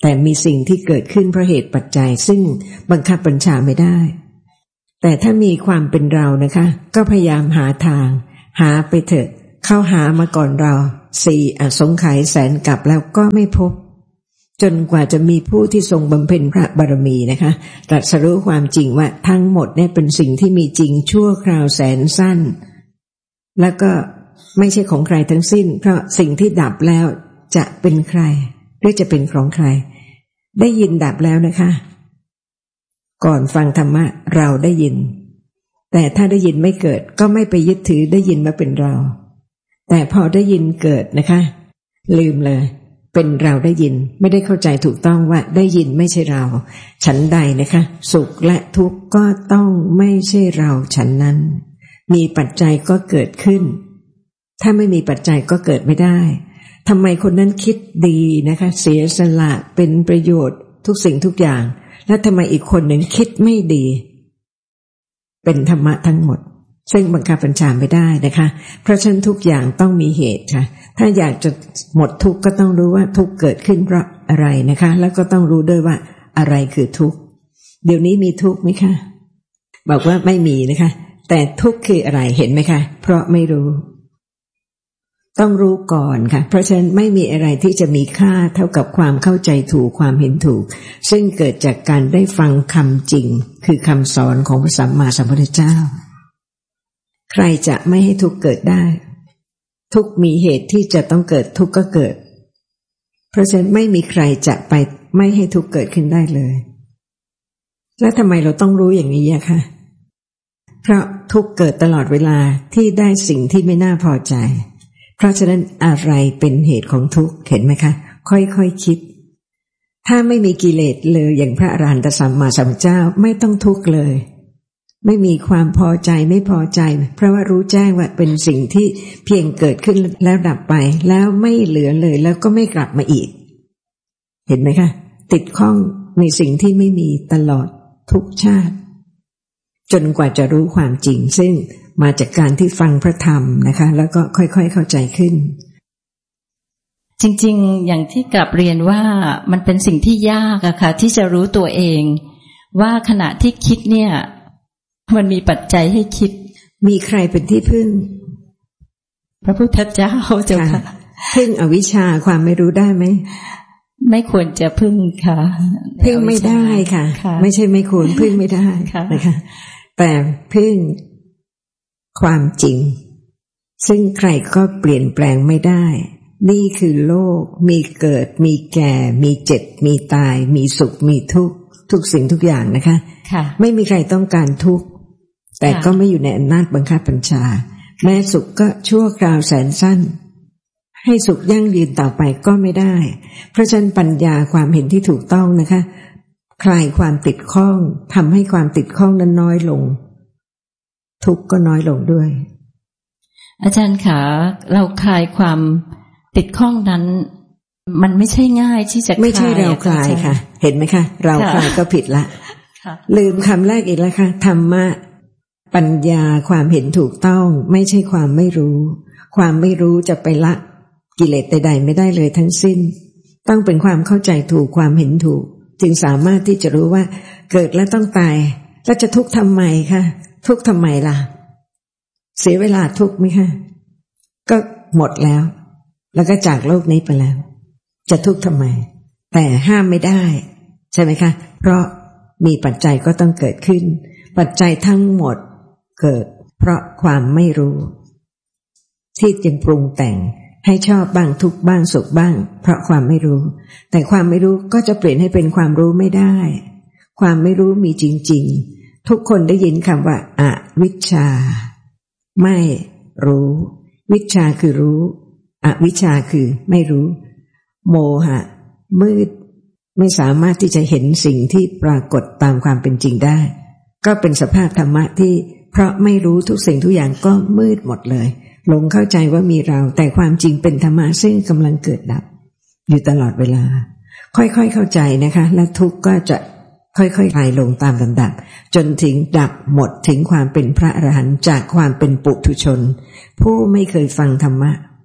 แต่มีสิ่งที่เกิดขึ้นเพราะเหตุปัจจัยซึ่งบังคับบัญชาไม่ได้แต่ถ้ามีความเป็นเรานะคะก็พยายามหาทางหาไปเถอะเข้าหามาก่อนเราสี่อสงไขยแสนกับแล้วก็ไม่พบจนกว่าจะมีผู้ที่ทรงบำเพ็ญพระบารมีนะคะตรัสรู้ความจริงว่าทั้งหมดเนี่ยเป็นสิ่งที่มีจริงชั่วคราวแสนสั้นแล้วก็ไม่ใช่ของใครทั้งสิ้นเพราะสิ่งที่ดับแล้วจะเป็นใครหรือจะเป็นของใครได้ยินดับแล้วนะคะก่อนฟังธรรมะเราได้ยินแต่ถ้าได้ยินไม่เกิดก็ไม่ไปยึดถือได้ยินมาเป็นเราแต่พอได้ยินเกิดนะคะลืมเลยเป็นเราได้ยินไม่ได้เข้าใจถูกต้องว่าได้ยินไม่ใช่เราฉันใดนะคะสุขและทุกข์ก็ต้องไม่ใช่เราฉันนั้นมีปัจจัยก็เกิดขึ้นถ้าไม่มีปัจจัยก็เกิดไม่ได้ทำไมคนนั้นคิดดีนะคะเสียสละเป็นประโยชน์ทุกสิ่งทุกอย่างแล้วทำไมอีกคนหนึ่งคิดไม่ดีเป็นธรรมะทั้งหมดซึ่งบังคับบัญชาไม่ได้นะคะเพราะฉะนั้นทุกอย่างต้องมีเหตุค่ะถ้าอยากจะหมดทุกข์ก็ต้องรู้ว่าทุกข์เกิดขึ้นเพราะอะไรนะคะแล้วก็ต้องรู้ด้วยว่าอะไรคือทุกข์เดี๋ยวนี้มีทุกข์ไหมคะบอกว่าไม่มีนะคะแต่ทุกข์คืออะไรเห็นไหมคะเพราะไม่รู้ต้องรู้ก่อนค่ะเพราะฉะนั้นไม่มีอะไรที่จะมีค่าเท่ากับความเข้าใจถูกความเห็นถูกซึ่งเกิดจากการได้ฟังคำจริงคือคำสอนของพระสัมมาสัมพุทธเจ้าใครจะไม่ให้ทุกข์เกิดได้ทุกข์มีเหตุที่จะต้องเกิดทุกข์ก็เกิดเพราะฉะนั้นไม่มีใครจะไปไม่ให้ทุกข์เกิดขึ้นได้เลยแล้วทำไมเราต้องรู้อย่างนี้อะคะเพราะทุกข์เกิดตลอดเวลาที่ได้สิ่งที่ไม่น่าพอใจเพราะฉะนั้นอะไรเป็นเหตุของทุกข์เห็นไหมคะค่อยๆ ค, คิดถ้าไม่มีกิเลสเลยอย่างพระอรหันตสัมมาสัมพุทธเจ้าไม่ต้องทุกข์เลยไม่มีความพอใจไม่พอใจเพราะว่ารู้แจ้งว่าเป็นสิ่งที่เพียงเกิดขึ้นแล้วดับไปแล้วไม่เหลือเลยแล้วก็ไม่กลับมาอีกเห็นไหมคะติดข้องในสิ่งที่ไม่มีตลอดทุกชาติจนกว่าจะรู้ความจริงซึ่งมาจากการที่ฟังพระธรรมนะคะแล้วก็ค่อยๆเข้าใจขึ้นจริงๆอย่างที่กลับเรียนว่ามันเป็นสิ่งที่ยากอะค่ะที่จะรู้ตัวเองว่าขณะที่คิดเนี่ยมันมีปัจจัยให้คิดมีใครเป็นที่พึ่งพระพุทธเจ้าเจ้าค่ะพึ่งอวิชชาความไม่รู้ได้ไหมไม่ควรจะพึ่งค่ะพึ่งไม่ได้ค่ะไม่ใช่ไม่ควรพึ่งไม่ได้นะคะแต่พึ่งความจริงซึ่งใครก็เปลี่ยนแปลงไม่ได้นี่คือโลกมีเกิดมีแก่มีเจ็บมีตายมีสุขมีทุกข์ทุกสิ่งทุกอย่างนะคะไม่มีใครต้องการทุกข์แต่ก็ไม่อยู่ในอำนาจบังคับบัญชาแม้สุขก็ชั่วคราวแสนสั้นให้สุขยั่งยืนต่อไปก็ไม่ได้เพราะฉะนั้นปัญญาความเห็นที่ถูกต้องนะคะคลายความติดข้องทำให้ความติดข้องนั้นน้อยลงทุกข์ก็น้อยลงด้วยอาจารย์คะเราคลายความติดข้องนั้นมันไม่ใช่ง่ายที่จะไม่ใช่เราคลายค่ะเห็นไหมคะเราคลายก็ผิดละลืมคำแรกอีกแล้วค่ะธรรมะปัญญาความเห็นถูกต้องไม่ใช่ความไม่รู้ความไม่รู้จะไปละกิเลสใดๆไม่ได้เลยทั้งสิ้นต้องเป็นความเข้าใจถูกความเห็นถูกจึงสามารถที่จะรู้ว่าเกิดแล้วต้องตายแล้วจะทุกข์ทำไมคะทุกข์ทำไมล่ะเสียเวลาทุกข์ไหมคะก็หมดแล้วแล้วก็จากโลกนี้ไปแล้วจะทุกข์ทำไมแต่ห้ามไม่ได้ใช่ไหมคะเพราะมีปัจจัยก็ต้องเกิดขึ้นปัจจัยทั้งหมดเกิดเพราะความไม่รู้ที่จึงปรุงแต่งให้ชอบบ้างทุกข์บ้างสุขบ้างเพราะความไม่รู้แต่ความไม่รู้ก็จะเปลี่ยนให้เป็นความรู้ไม่ได้ความไม่รู้มีจริงๆทุกคนได้ยินคำว่าอวิชชาไม่รู้วิชชาคือรู้อวิชชาคือไม่รู้โมหะมืดไม่สามารถที่จะเห็นสิ่งที่ปรากฏตามความเป็นจริงได้ก็เป็นสภาพธรรมะที่เพราะไม่รู้ทุกสิ่งทุกอย่างก็มืดหมดเลยหลงเข้าใจว่ามีเราแต่ความจริงเป็นธรรมะซึ่งกำลังเกิดดับอยู่ตลอดเวลาค่อยๆเข้าใจนะคะและทุกข์ก็จะค่อยๆ ค, คลายลงตามลำดับจนถึงดับหมดถึงความเป็นพระอรหันต์จากความเป็นปุถุชนผู้ไม่เคยฟังธรรมะ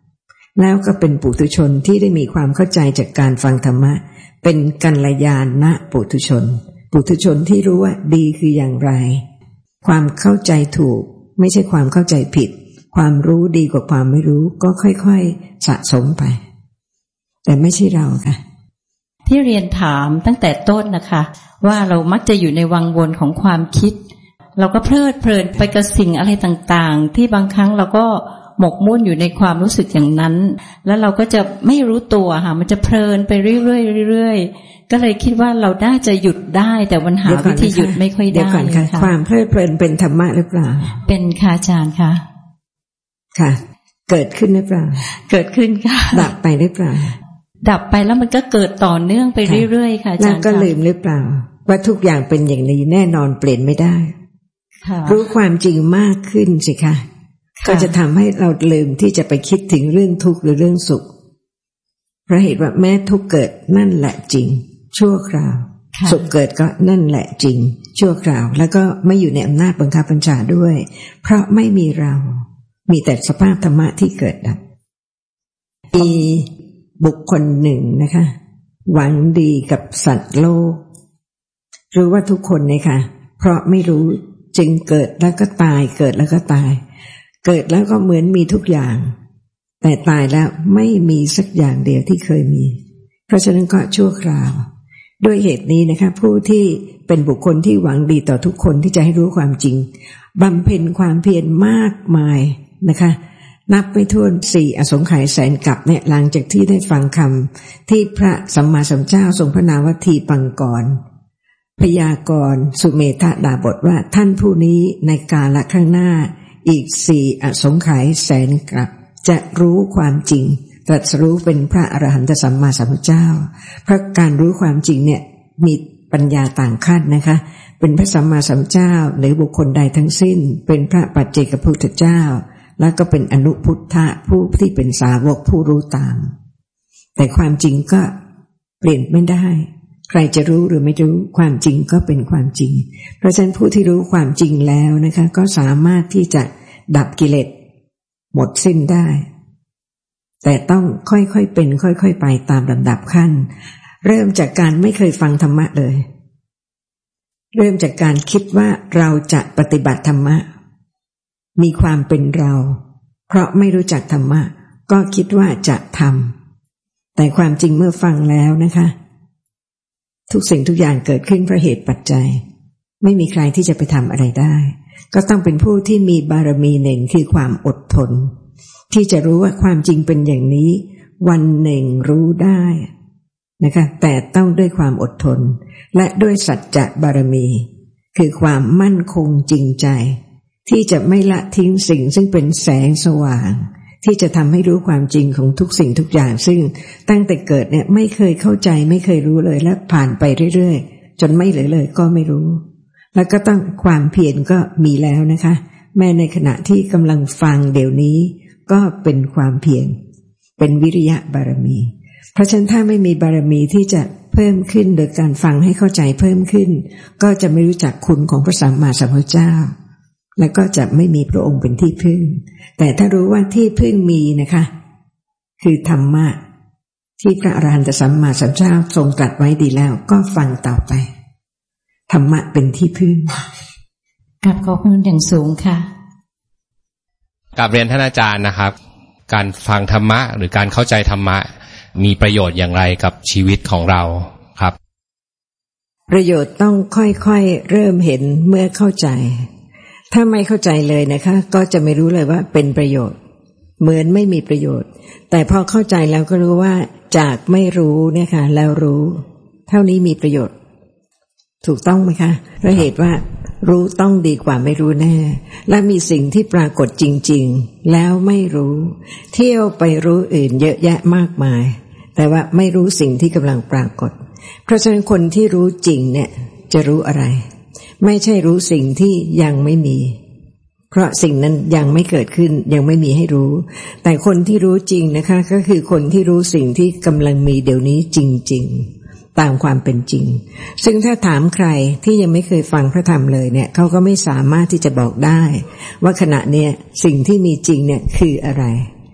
แล้วก็เป็นปุถุชนที่ได้มีความเข้าใจจากการฟังธรรมะเป็นกัลยาณปุถุชนปุถุชนที่รู้ว่าดีคืออย่างไรความเข้าใจถูกไม่ใช่ความเข้าใจผิดความรู้ดีกว่าความไม่รู้ก็ค่อยๆสะสมไปแต่ไม่ใช่เราค่ะที่เรียนถามตั้งแต่ต้นนะคะว่าเรามักจะอยู่ในวังวนของความคิดเราก็เพลิดเพลินไปกับสิ่งอะไรต่างๆที่บางครั้งเราก็หมกมุ่นอยู่ในความรู้สึกอย่างนั้นแล้วเราก็จะไม่รู้ตัวค่ะมันจะเพลินไปเรื่อยๆเรื่อยๆก็เลยคิดว่าเราน่าจะหยุดได้แต่วันหาวิธีหยุดไม่ค่อยได้ค่ะความเพลิดเพลินเป็นธรรมะหรือเปล่าเป็นค่ะอาจารย์ค่ะค่ะเกิดขึ้นหรือเปล่าเกิดขึ้นค่ะดับไปหรือเปล่าดับไปแล้วมันก็เกิดต่อเนื่องไปเรื่อยๆค่ะอาจารย์แล้วก็ลืมหรือเปล่าว่าทุกอย่างเป็นอย่างนี้แน่นอนเปลี่ยนไม่ได้รู้ความจริงมากขึ้นสิคะก็จะทำให้เราลืมที่จะไปคิดถึงเรื่องทุกข์หรือเรื่องสุขเพราะเหตุว่าแม้ทุกข์เกิดนั่นแหละจริงชั่วคราวสุขเกิดก็นั่นแหละจริงชั่วคราวแล้วก็ไม่อยู่ในอำนาจบังคับบัญชาด้วยเพราะไม่มีเรามีแต่สภาพธรรมะที่เกิดดับมีบุคคลหนึ่งนะคะหวังดีกับสัตว์โลกรู้ว่าทุกคนเนี่ยค่ะเพราะไม่รู้จึงเกิดแล้วก็ตายเกิดแล้วก็ตายเกิดแล้วก็เหมือนมีทุกอย่างแต่ตายแล้วไม่มีสักอย่างเดียวที่เคยมีเพราะฉะนั้นก็ชั่วคราวด้วยเหตุนี้นะคะผู้ที่เป็นบุคคลที่หวังดีต่อทุกคนที่จะให้รู้ความจริงบำเพ็ญความเพียรมากมายนะคะนับไม่ถ้วนสี่อสงไขยแสนกับเนี่ยหลังจากที่ได้ฟังคำที่พระสัมมาสัมพุทธเจ้าทรงพระนามว่าทีปังกรพยากรณ์สุเมธดาบทว่าท่านผู้นี้ในกาลข้างหน้าอีกสี่อสงไขยแสนกับจะรู้ความจริงตรัสรู้เป็นพระอรหันตสัมมาสัมพุทธเจ้าเพราะการรู้ความจริงเนี่ยมีปัญญาต่างขั้นนะคะเป็นพระสัมมาสัมพุทธเจ้าหรือบุคคลใดทั้งสิ้นเป็นพระปัจเจกพุทธเจ้าแล้วก็เป็นอนุพุทธะผู้ที่เป็นสาวกผู้รู้ตามแต่ความจริงก็เปลี่ยนไม่ได้ใครจะรู้หรือไม่รู้ความจริงก็เป็นความจริงเพราะฉะนั้นผู้ที่รู้ความจริงแล้วนะคะก็สามารถที่จะดับกิเลสหมดสิ้นได้แต่ต้องค่อยๆเป็นค่อยๆไปตามลำดับขั้นเริ่มจากการไม่เคยฟังธรรมะเลยเริ่มจากการคิดว่าเราจะปฏิบัติธรรมะมีความเป็นเราเพราะไม่รู้จักธรรมะก็คิดว่าจะทำแต่ความจริงเมื่อฟังแล้วนะคะทุกสิ่งทุกอย่างเกิดขึ้นเพราะเหตุปัจจัยไม่มีใครที่จะไปทำอะไรได้ก็ต้องเป็นผู้ที่มีบารมีหนึ่งคือความอดทนที่จะรู้ว่าความจริงเป็นอย่างนี้วันหนึ่งรู้ได้นะคะแต่ต้องด้วยความอดทนและด้วยสัจจะบารมีคือความมั่นคงจริงใจที่จะไม่ละทิ้งสิ่งซึ่งเป็นแสงสว่างที่จะทำให้รู้ความจริงของทุกสิ่งทุกอย่างซึ่งตั้งแต่เกิดเนี่ยไม่เคยเข้าใจไม่เคยรู้เลยและผ่านไปเรื่อยๆจนไม่เหลือเลยก็ไม่รู้แล้วก็ต้องความเพียรก็มีแล้วนะคะแม้ในขณะที่กำลังฟังเดี๋ยวนี้ก็เป็นความเพียรเป็นวิริยะบารมีเพราะฉะนั้นถ้าไม่มีบารมีที่จะเพิ่มขึ้นโดยการฟังให้เข้าใจเพิ่มขึ้นก็จะไม่รู้จักคุณของพระสัมมาสัมพุทธเจ้าแล้วก็จะไม่มีพระองค์เป็นที่พึ่งแต่ถ้ารู้ว่าที่พึ่งมีนะคะคือธรรมะที่พระอรหันตสัมมาสัมพุทธเจ้าทรงตรัสไว้ดีแล้วก็ฟังต่อไปธรรมะเป็นที่พึ่งกับขอบคุณอย่างสูงค่ะกราบเรียนท่านอาจารย์นะครับการฟังธรรมะหรือการเข้าใจธรรมะมีประโยชน์อย่างไรกับชีวิตของเราครับประโยชน์ต้องค่อยๆเริ่มเห็นเมื่อเข้าใจถ้าไม่เข้าใจเลยนะคะก็จะไม่รู้เลยว่าเป็นประโยชน์เหมือนไม่มีประโยชน์แต่พอเข้าใจแล้วก็รู้ว่าจากไม่รู้เนี่ยค่ะแล้วรู้เท่านี้มีประโยชน์ถูกต้องไหมคะเพราะเหตุว่ารู้ต้องดีกว่าไม่รู้แน่และมีสิ่งที่ปรากฏจริงๆแล้วไม่รู้เที่ยวไปรู้อื่นเยอะแยะมากมายแต่ว่าไม่รู้สิ่งที่กำลังปรากฏเพราะฉะนั้นคนที่รู้จริงเนี่ยจะรู้อะไรไม่ใช่รู้สิ่งที่ยังไม่มีเพราะสิ่งนั้นยังไม่เกิดขึ้นยังไม่มีให้รู้แต่คนที่รู้จริงนะคะก็คือคนที่รู้สิ่งที่กำลังมีเดี๋ยวนี้จริงๆตามความเป็นจริงซึ่งถ้าถามใครที่ยังไม่เคยฟังพระธรรมเลยเนี่ยเขาก็ไม่สามารถที่จะบอกได้ว่าขณะเนี้ยสิ่งที่มีจริงเนี่ยคืออะไร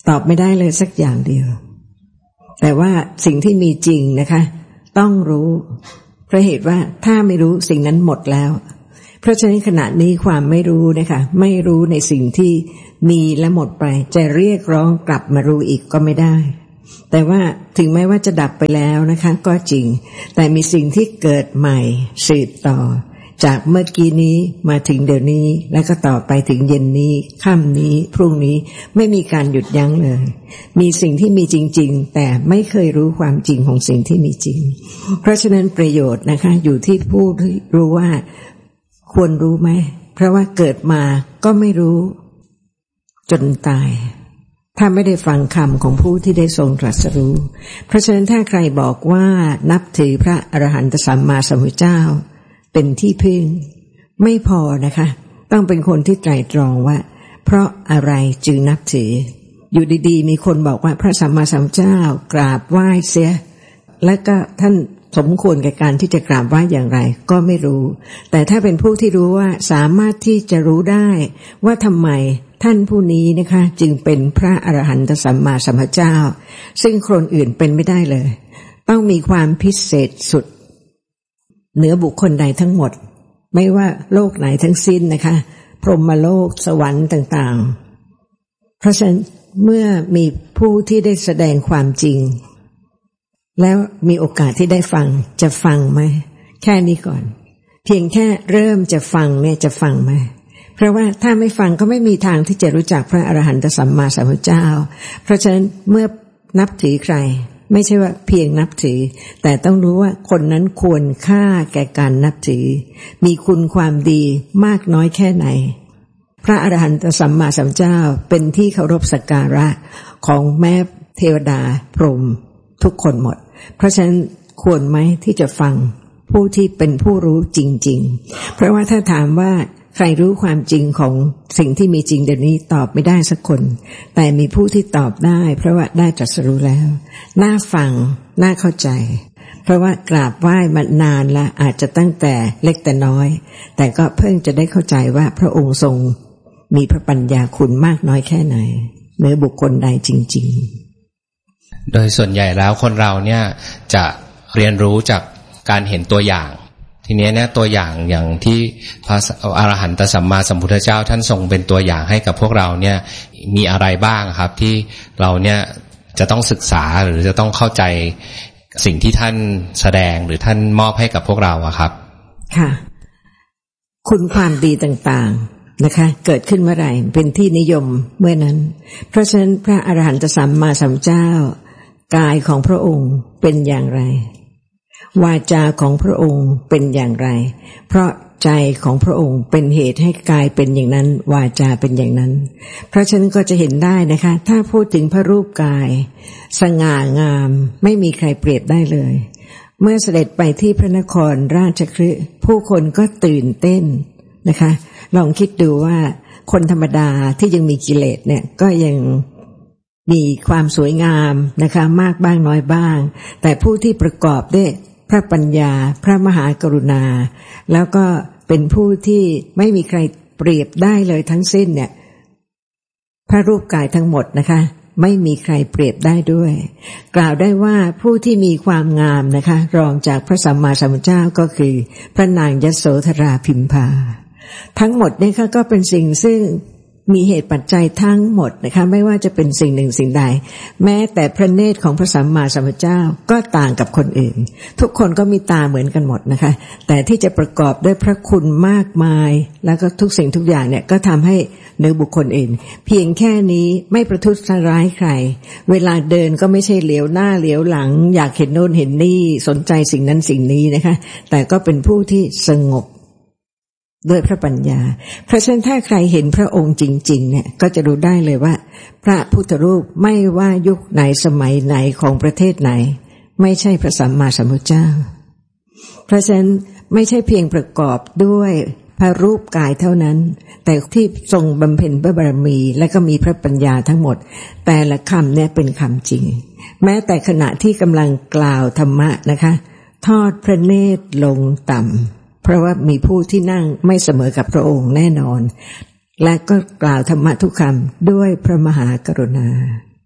ตอบไม่ได้เลยสักอย่างเดียวแต่ว่าสิ่งที่มีจริงนะคะต้องรู้เพราะเหตุว่าถ้าไม่รู้สิ่งนั้นหมดแล้วเพราะฉะนั้นขณะนี้ความไม่รู้นะคะไม่รู้ในสิ่งที่มีและหมดไปจะเรียกร้องกลับมารู้อีกก็ไม่ได้แต่ว่าถึงแม้ว่าจะดับไปแล้วนะคะก็จริงแต่มีสิ่งที่เกิดใหม่สืบต่อจากเมื่อกี้นี้มาถึงเดี๋ยวนี้แล้วก็ต่อไปถึงเย็นนี้ค่ำนี้พรุ่งนี้ไม่มีการหยุดยั้งเลยมีสิ่งที่มีจริงๆแต่ไม่เคยรู้ความจริงของสิ่งที่มีจริงเพราะฉะนั้นประโยชน์นะคะอยู่ที่ผู้ที่รู้ว่าควรรู้ไหมเพราะว่าเกิดมาก็ไม่รู้จนตายถ้าไม่ได้ฟังคำของผู้ที่ได้ทรงตรัสรู้เพราะฉะนั้นถ้าใครบอกว่านับถือพระอรหันตสัมมาสัมพุทธเจ้าเป็นที่พึ่งไม่พอนะคะต้องเป็นคนที่ไตร่ตรองว่าเพราะอะไรจึงนับถืออยู่ดีๆมีคนบอกว่าพระสัมมาสัมพุทธเจ้ากราบไหว้เสียแล้วก็ท่านสมควรแก่การที่จะกราบไหว้อย่างไรก็ไม่รู้แต่ถ้าเป็นผู้ที่รู้ว่าสามารถที่จะรู้ได้ว่าทำไมท่านผู้นี้นะคะจึงเป็นพระอรหันตสัมมาสัมพุทธเจ้าซึ่งคนอื่นเป็นไม่ได้เลยต้องมีความพิเศษสุดเหนือบุคคลใดทั้งหมดไม่ว่าโลกไหนทั้งสิ้นนะคะพรหมโลกสวรรค์ต่างๆเพราะฉะนั้นเมื่อมีผู้ที่ได้แสดงความจริงแล้วมีโอกาสที่ได้ฟังจะฟังไหมแค่นี้ก่อนเพียงแค่เริ่มจะฟังเนี่ยจะฟังไหมเพราะว่าถ้าไม่ฟังก็ไม่มีทางที่จะรู้จักพระอรหันตสัมมาสัมพุทธเจ้าเพราะฉะนั้นเมื่อนับถือใครไม่ใช่ว่าเพียงนับถือแต่ต้องรู้ว่าคนนั้นควรค่าแก่การนับถือมีคุณความดีมากน้อยแค่ไหนพระอรหันตสัมมาสัมพุทธเจ้าเป็นที่เคารพสักการะของแม้เทวดาพรหมทุกคนหมดเพราะฉะนั้นควรไหมที่จะฟังผู้ที่เป็นผู้รู้จริงๆเพราะว่าถ้าถามว่าใครรู้ความจริงของสิ่งที่มีจริงเดี๋ยวนี้ตอบไม่ได้สักคนแต่มีผู้ที่ตอบได้เพราะว่าได้ตรัสรู้แล้วน่าฟังน่าเข้าใจเพราะว่ากราบไหว้มานานละอาจจะตั้งแต่เล็กแต่น้อยแต่ก็เพิ่งจะได้เข้าใจว่าพระองค์ทรงมีพระปัญญาคุณมากน้อยแค่ไหนเหนือบุคคลใดจริงๆโดยส่วนใหญ่แล้วคนเราเนี่ยจะเรียนรู้จากการเห็นตัวอย่างทีนี้เนี่ยตัวอย่างอย่างที่พระอรหันตสัมมาสัมพุทธเจ้าท่านทรงเป็นตัวอย่างให้กับพวกเราเนี่ยมีอะไรบ้างครับที่เราเนี่ยจะต้องศึกษาหรือจะต้องเข้าใจสิ่งที่ท่านแสดงหรือท่านมอบให้กับพวกเราอะครับค่ะคุณความดีต่างๆนะคะเกิดขึ้นเมื่อไหร่เป็นที่นิยมเมื่อนั้นเพราะฉะนั้นพระอรหันตสัมมาสัมพุทธเจ้ากายของพระองค์เป็นอย่างไรวาจาของพระองค์เป็นอย่างไรเพราะใจของพระองค์เป็นเหตุให้กายเป็นอย่างนั้นวาจาเป็นอย่างนั้นเพราะฉะนั้นก็จะเห็นได้นะคะถ้าพูดถึงพระรูปกายสง่างามไม่มีใครเปรียบได้เลยเมื่อเสด็จไปที่พระนครราชคฤห์ผู้คนก็ตื่นเต้นนะคะลองคิดดูว่าคนธรรมดาที่ยังมีกิเลสเนี่ยก็ยังมีความสวยงามนะคะมากบ้างน้อยบ้างแต่ผู้ที่ประกอบด้วยพระปัญญาพระมหากรุณาแล้วก็เป็นผู้ที่ไม่มีใครเปรียบได้เลยทั้งสิ้นเนี่ยพระรูปกายทั้งหมดนะคะไม่มีใครเปรียบได้ด้วยกล่าวได้ว่าผู้ที่มีความงามนะคะรองจากพระสัมมาสัมพุทธเจ้าก็คือพระนางยโสธราพิมพาทั้งหมดนี่ค่ะก็เป็นสิ่งซึ่งมีเหตุปัจจัยทั้งหมดนะคะไม่ว่าจะเป็นสิ่งหนึ่งสิ่งใดแม้แต่พระเนตรของพระสัมมาสัมพุทธเจ้าก็ต่างกับคนอื่นทุกคนก็มีตาเหมือนกันหมดนะคะแต่ที่จะประกอบด้วยพระคุณมากมายแล้วก็ทุกสิ่งทุกอย่างเนี่ยก็ทำให้เหนือบุคคลอื่นเพียงแค่นี้ไม่ประทุษร้ายใครเวลาเดินก็ไม่ใช่เหลียวหน้าเหลียวหลังอยากเห็นโน่นเห็นนี่สนใจสิ่งนั้นสิ่งนี้นะคะแต่ก็เป็นผู้ที่สงบด้วยพระปัญญาเพราะฉะนั้นถ้าใครเห็นพระองค์จริงๆเนี่ยก็จะรู้ได้เลยว่าพระพุทธรูปไม่ว่ายุคไหนสมัยไหนของประเทศไหนไม่ใช่พระสัมมาสัมพุทธเจ้าเพราะฉะนั้นไม่ใช่เพียงประกอบด้วยพระรูปกายเท่านั้นแต่ที่ทรงบำเพ็ญพระบารมีและก็มีพระปัญญาทั้งหมดแต่ละคำเนี่ยเป็นคำจริงแม้แต่ขณะที่กำลังกล่าวธรรมะนะคะทอดพระเนตรลงต่ำเพราะว่ามีผู้ที่นั่งไม่เสมอกับพระองค์แน่นอนและก็กล่าวธรรมะทุกคำด้วยพระมหากรุณา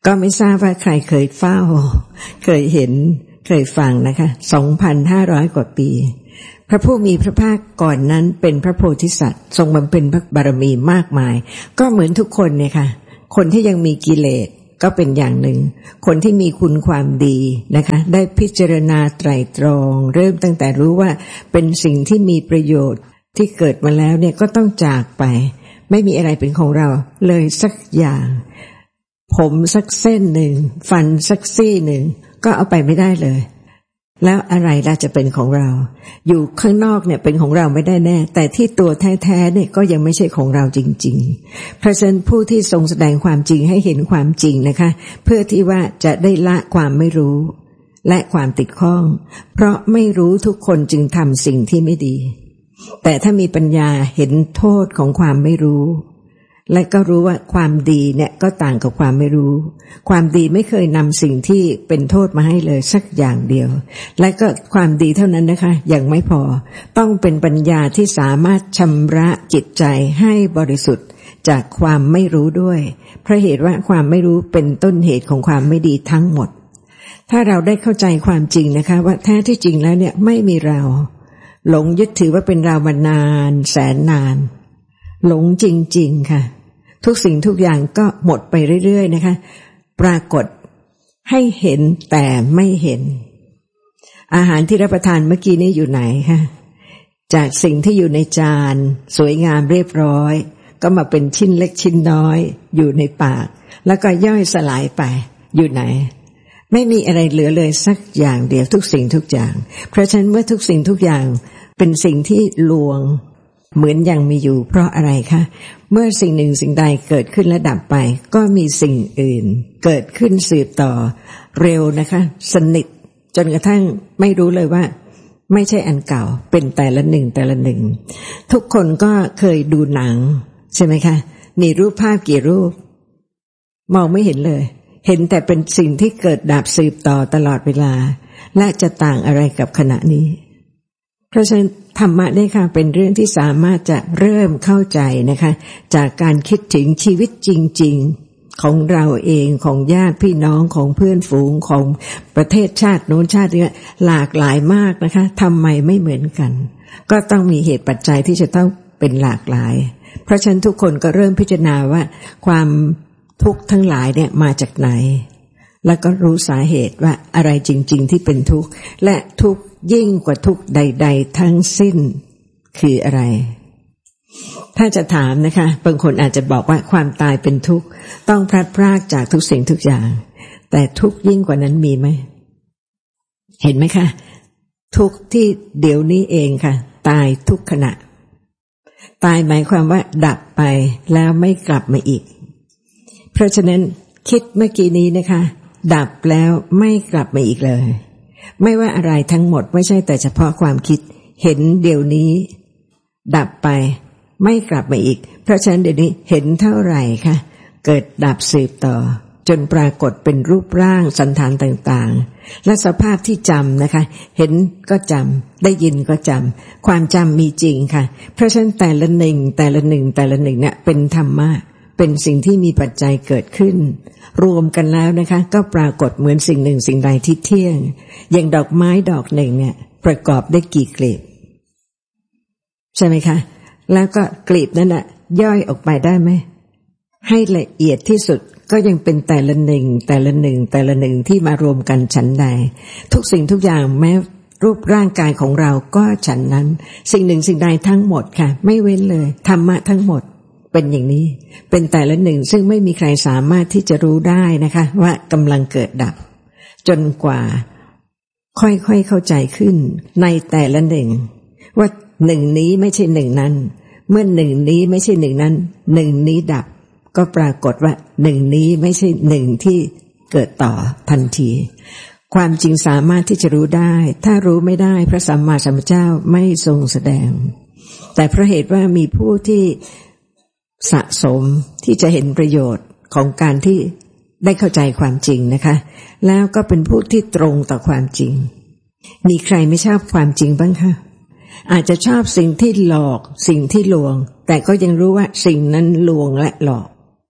ก็ไม่ทราบว่าใครเคยเฝ้าเคยเห็นเคยฟังนะคะ สองพันห้าร้อย กว่าปีพระผู้มีพระภาคก่อนนั้นเป็นพระโพธิสัตว์ทรงบำเพ็ญพระบารมีมากมายก็เหมือนทุกคนเนี่ยค่ะคนที่ยังมีกิเลสก็เป็นอย่างหนึ่งคนที่มีคุณความดีนะคะได้พิจารณาไตร่ตรองเริ่มตั้งแต่รู้ว่าเป็นสิ่งที่มีประโยชน์ที่เกิดมาแล้วเนี่ยก็ต้องจากไปไม่มีอะไรเป็นของเราเลยสักอย่างผมสักเส้นหนึ่งฟันสักซี่หนึ่งก็เอาไปไม่ได้เลยแล้วอะไรล่ะจะเป็นของเราอยู่ข้างนอกเนี่ยเป็นของเราไม่ได้แน่แต่ที่ตัวแท้ๆเนี่ยก็ยังไม่ใช่ของเราจริงๆเพราะฉะนั้นผู้ที่ทรงแสดงความจริงให้เห็นความจริงนะคะเพื่อที่ว่าจะได้ละความไม่รู้และความติดข้องเพราะไม่รู้ทุกคนจึงทำสิ่งที่ไม่ดีแต่ถ้ามีปัญญาเห็นโทษของความไม่รู้และก็รู้ว่าความดีเนี่ยก็ต่างกับความไม่รู้ความดีไม่เคยนำสิ่งที่เป็นโทษมาให้เลยสักอย่างเดียวและก็ความดีเท่านั้นนะคะยังไม่พอต้องเป็นปัญญาที่สามารถชำระจิตใจให้บริสุทธิ์จากความไม่รู้ด้วยเพราะเหตุว่าความไม่รู้เป็นต้นเหตุของความไม่ดีทั้งหมดถ้าเราได้เข้าใจความจริงนะคะว่าแท้ที่จริงแล้วเนี่ยไม่มีเราหลงยึดถือว่าเป็นเรามานานแสนนานหลงจริงๆค่ะทุกสิ่งทุกอย่างก็หมดไปเรื่อยๆนะคะปรากฏให้เห็นแต่ไม่เห็นอาหารที่รับประทานเมื่อกี้นี้อยู่ไหนคะจากสิ่งที่อยู่ในจานสวยงามเรียบร้อยก็มาเป็นชิ้นเล็กชิ้นน้อยอยู่ในปากแล้วก็ย่อยสลายไปอยู่ไหนไม่มีอะไรเหลือเลยสักอย่างเดียวทุกสิ่งทุกอย่างเพราะฉะนั้นเมื่อทุกสิ่งทุกอย่างเป็นสิ่งที่ลวงเหมือนยังมีอยู่เพราะอะไรคะเมื่อสิ่งหนึ่งสิ่งใดเกิดขึ้นและดับไปก็มีสิ่งอื่นเกิดขึ้นสืบต่อเร็วนะคะสนิทจนกระทั่งไม่รู้เลยว่าไม่ใช่อันเก่าเป็นแต่ละหนึ่งแต่ละหนึ่งทุกคนก็เคยดูหนังใช่ไหมคะมีรูปภาพกี่รูปมองไม่เห็นเลยเห็นแต่เป็นสิ่งที่เกิดดับสืบต่อตลอดเวลาและจะต่างอะไรกับขณะนี้เพราะฉะนั้นธรรมะได้ค่ะเป็นเรื่องที่สามารถจะเริ่มเข้าใจนะคะจากการคิดถึงชีวิตจริงๆของเราเองของญาติพี่น้องของเพื่อนฝูงของประเทศชาติโน้นชาตินี้หลากหลายมากนะคะทำไมไม่เหมือนกันก็ต้องมีเหตุปัจจัยที่จะต้องเป็นหลากหลายเพราะฉะนั้นทุกคนก็เริ่มพิจารณาว่าความทุกข์ทั้งหลายเนี่ยมาจากไหนแล้วก็รู้สาเหตุว่าอะไรจริงๆที่เป็นทุกข์และทุกข์ยิ่งกว่าทุกข์ใดๆทั้งสิ้นคืออะไรถ้าจะถามนะคะบางคนอาจจะบอกว่าความตายเป็นทุกข์ต้องพลัดพรากจากทุกสิ่งทุกอย่างแต่ทุกข์ยิ่งกว่านั้นมีไหมเห็นไหมคะทุกข์ที่เดี๋ยวนี้เองค่ะตายทุกขณะตายหมายความว่าดับไปแล้วไม่กลับมาอีกเพราะฉะนั้นคิดเมื่อกี้นี้นะคะดับแล้วไม่กลับมาอีกเลยไม่ว่าอะไรทั้งหมดไม่ใช่แต่เฉพาะความคิดเห็นเดี๋ยวนี้ดับไปไม่กลับมาอีกเพราะฉะนั้นเดี๋ยวนี้เห็นเท่าไหร่คะเกิดดับสืบต่อจนปรากฏเป็นรูปร่างสันฐานต่างๆและสภาพที่จำนะคะเห็นก็จำได้ยินก็จำความจำมีจริงค่ะเพราะฉะนั้นแต่ละหนึ่งแต่ละหนึ่งแต่ละหนึ่งเนี่ยเป็นธรรมะเป็นสิ่งที่มีปัจจัยเกิดขึ้นรวมกันแล้วนะคะก็ปรากฏเหมือนสิ่งหนึ่งสิ่งใดที่เที่ยงอย่างดอกไม้ดอกหนึ่งเนี่ยประกอบด้วยกี่กลีบใช่ไหมคะแล้วก็กลีบนั้นน่ะย่อยออกไปได้ไหมให้ละเอียดที่สุดก็ยังเป็นแต่ละหนึ่งแต่ละหนึ่งแต่ละหนึ่งที่มารวมกันฉันใดทุกสิ่งทุกอย่างแม้รูปร่างกายของเราก็ฉันนั้นสิ่งหนึ่งสิ่งใดทั้งหมดค่ะไม่เว้นเลยธรรมะทั้งหมดเป็นอย่างนี้เป็นแต่ละหนึ่งซึ่งไม่มีใครสามารถที่จะรู้ได้นะคะว่ากำลังเกิดดับจนกว่าค่อยๆเข้าใจขึ้นในแต่ละหนึ่งว่าหนึ่งนี้ไม่ใช่หนึ่งนั้นเมื่อหนึ่งนี้ไม่ใช่หนึ่งนั้นหนึ่งนี้ดับก็ปรากฏว่าหนึ่งนี้ไม่ใช่หนึ่งที่เกิดต่อทันทีความจริงสามารถที่จะรู้ได้ถ้ารู้ไม่ได้พระสัมมาสัมพุทธเจ้าไม่ทรงแสดงแต่เพราะเหตุว่ามีผู้ที่สะสมที่จะเห็นประโยชน์ของการที่ได้เข้าใจความจริงนะคะแล้วก็เป็นผู้ที่ตรงต่อความจริงมีใครไม่ชอบความจริงบ้างคะอาจจะชอบสิ่งที่หลอกสิ่งที่ลวงแต่ก็ยังรู้ว่าสิ่งนั้นลวงและหลอก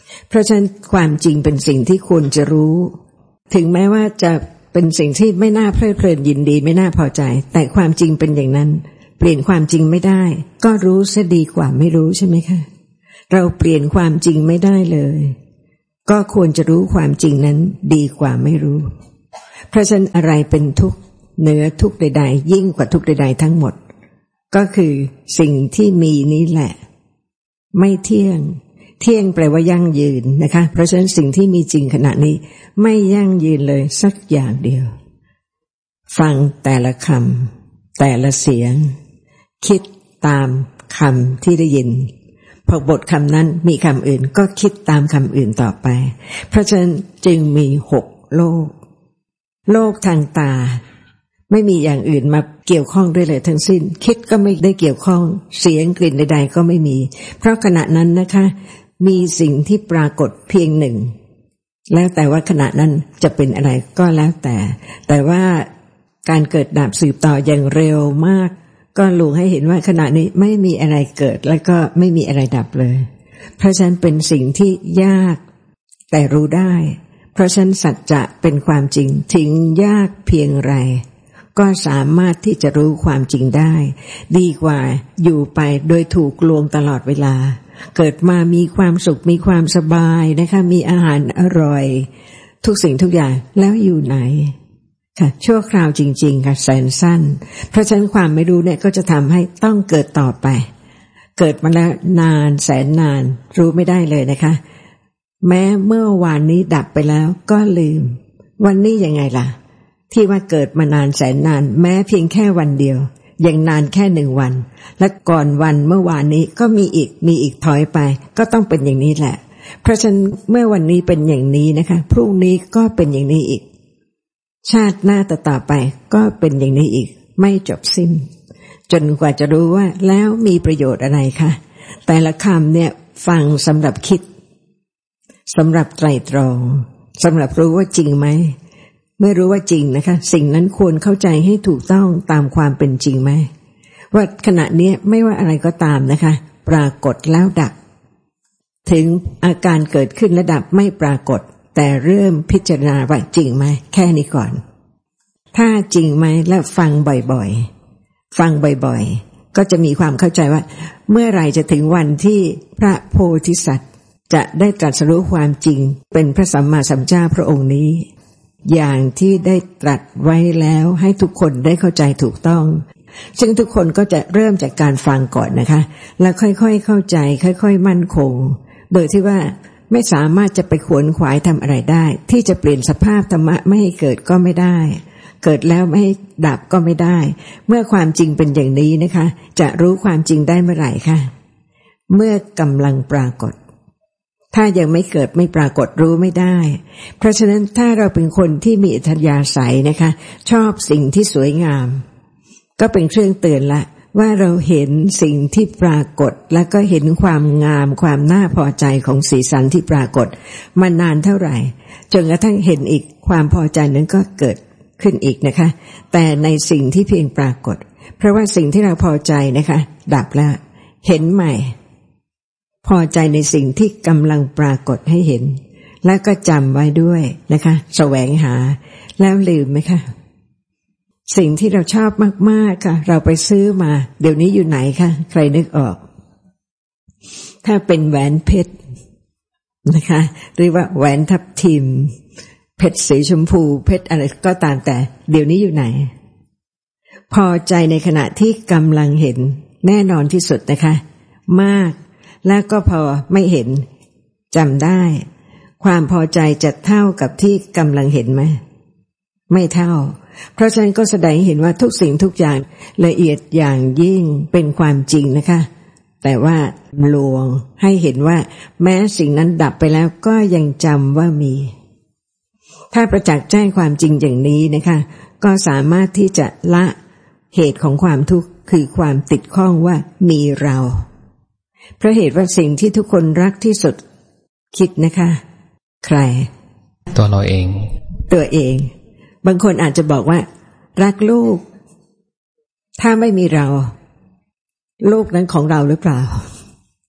เพราะฉะนั้นความจริงเป็นสิ่งที่ควรจะรู้ถึงแม้ว่าจะเป็นสิ่งที่ไม่น่าเพลิดเพลินยินดีไม่น่าพอใจแต่ความจริงเป็นอย่างนั้นเปลี่ยนความจริงไม่ได้ก็รู้ซะดีกว่าไม่รู้ใช่ไหมคะเราเปลี่ยนความจริงไม่ได้เลยก็ควรจะรู้ความจริงนั้นดีกว่าไม่รู้เพราะฉะนั้นอะไรเป็นทุกข์เหนือทุกข์ใดๆยิ่งกว่าทุกข์ใดๆทั้งหมดก็คือสิ่งที่มีนี้แหละไม่เที่ยงเที่ยงแปลว่ายั่งยืนนะคะเพราะฉะนั้นสิ่งที่มีจริงขณะนี้ไม่ยั่งยืนเลยสักอย่างเดียวฟังแต่ละคำแต่ละเสียงคิดตามคำที่ได้ยินพอบทคำนั้นมีคำอื่นก็คิดตามคำอื่นต่อไปเพราะฉะนั้นจึงมีหกโลกโลกทางตาไม่มีอย่างอื่นมาเกี่ยวข้องด้วยเลยทั้งสิ้นคิดก็ไม่ได้เกี่ยวข้องเสียงกลิ่นใดๆก็ไม่มีเพราะขณะนั้นนะคะมีสิ่งที่ปรากฏเพียงหนึ่งแล้วแต่ว่าขณะนั้นจะเป็นอะไรก็แล้วแต่แต่ว่าการเกิดดับสืบต่ออย่างเร็วมากก็ลวงให้เห็นว่าขณะนี้ไม่มีอะไรเกิดแล้วก็ไม่มีอะไรดับเลยเพราะฉะนั้นเป็นสิ่งที่ยากแต่รู้ได้เพราะฉะนั้นสัจจะเป็นความจริงถึงยากเพียงไรก็สามารถที่จะรู้ความจริงได้ดีกว่าอยู่ไปโดยถูกลวงตลอดเวลาเกิดมามีความสุขมีความสบายนะคะมีอาหารอร่อยทุกสิ่งทุกอย่างแล้วอยู่ไหนค่ะชั่วคราวจริงๆค่ะแสนสั้นเพราะฉะนั้นความไม่รู้เนี่ยก็จะทำให้ต้องเกิดต่อไปเกิดมาแล้วนานแสนนานรู้ไม่ได้เลยนะคะแม้เมื่อวานนี้ดับไปแล้วก็ลืมวันนี้ยังไงล่ะที่ว่าเกิดมานานแสนนานแม้เพียงแค่วันเดียวยังนานแค่หนึ่งวันและก่อนวันเมื่อวานนี้ก็มีอีกมีอีกถอยไปก็ต้องเป็นอย่างนี้แหละเพราะฉะนั้นเมื่อวันนี้เป็นอย่างนี้นะคะพรุ่งนี้ก็เป็นอย่างนี้อีกชาติหน้าต่อๆไปก็เป็นอย่างนี้อีกไม่จบสิ้นจนกว่าจะรู้ว่าแล้วมีประโยชน์อะไรคะแต่ละคำเนี่ยฟังสำหรับคิดสำหรับไตร่ตรองสำหรับรู้ว่าจริงไหมเมื่อรู้ว่าจริงนะคะสิ่งนั้นควรเข้าใจให้ถูกต้องตามความเป็นจริงไหมว่าขณะนี้ไม่ว่าอะไรก็ตามนะคะปรากฏแล้วดับถึงอาการเกิดขึ้นและดับไม่ปรากฏแต่เริ่มพิจารณาว่าจริงไหมแค่นี้ก่อนถ้าจริงไหมแล้วฟังบ่อยๆฟังบ่อยๆก็จะมีความเข้าใจว่าเมื่อไหร่จะถึงวันที่พระโพธิสัตว์จะได้ตรัสรู้ความจริงเป็นพระสัมมาสัมพุทธเจ้าพระองค์นี้อย่างที่ได้ตรัสไว้แล้วให้ทุกคนได้เข้าใจถูกต้องซึ่งทุกคนก็จะเริ่มจากการฟังก่อนนะคะแล้วค่อยๆเข้าใจค่อยๆมั่นคงโดยที่ว่าไม่สามารถจะไปขวนขวายทำอะไรได้ที่จะเปลี่ยนสภาพธรรมะไม่ให้เกิดก็ไม่ได้เกิดแล้วไม่ให้ดับก็ไม่ได้เมื่อความจริงเป็นอย่างนี้นะคะจะรู้ความจริงได้เมื่อไหร่คะเมื่อกำลังปรากฏถ้ายังไม่เกิดไม่ปรากฏรู้ไม่ได้เพราะฉะนั้นถ้าเราเป็นคนที่มีอัธยาศัยนะคะชอบสิ่งที่สวยงามก็เป็นเครื่องเตือนละว่าเราเห็นสิ่งที่ปรากฏแล้วก็เห็นความงามความน่าพอใจของสีสันที่ปรากฏมานานเท่าไหร่จนกระทั่งเห็นอีกความพอใจนั้นก็เกิดขึ้นอีกนะคะแต่ในสิ่งที่เพียงปรากฏเพราะว่าสิ่งที่เราพอใจนะคะดับแล้วเห็นใหม่พอใจในสิ่งที่กำลังปรากฏให้เห็นแล้วก็จำไว้ด้วยนะคะแสวงหาแล้วลืมไหมคะสิ่งที่เราชอบมากๆค่ะเราไปซื้อมาเดี๋ยวนี้อยู่ไหนคะใครนึกออกถ้าเป็นแหวนเพชรนะคะหรือว่าแหวนทับทิมเพชรสีชมพูเพชรอะไรก็ตามแต่เดี๋ยวนี้อยู่ไหนพอใจในขณะที่กำลังเห็นแน่นอนที่สุดนะคะมากแล้วก็พอไม่เห็นจำได้ความพอใจจะเท่ากับที่กำลังเห็นไหมไม่เท่าเพราะฉะนั้นก็แสดงให้เห็นว่าทุกสิ่งทุกอย่างละเอียดอย่างยิ่งเป็นความจริงนะคะแต่ว่าลวงให้เห็นว่าแม้สิ่งนั้นดับไปแล้วก็ยังจำว่ามีถ้าประจักษ์แจ้งความจริงอย่างนี้นะคะก็สามารถที่จะละเหตุของความทุกข์คือความติดข้องว่ามีเราเพราะเหตุว่าสิ่งที่ทุกคนรักที่สุดคิดนะคะใครตัวเราเองตัวเองบางคนอาจจะบอกว่ารักลูกถ้าไม่มีเราลูกนั้นของเราหรือเปล่า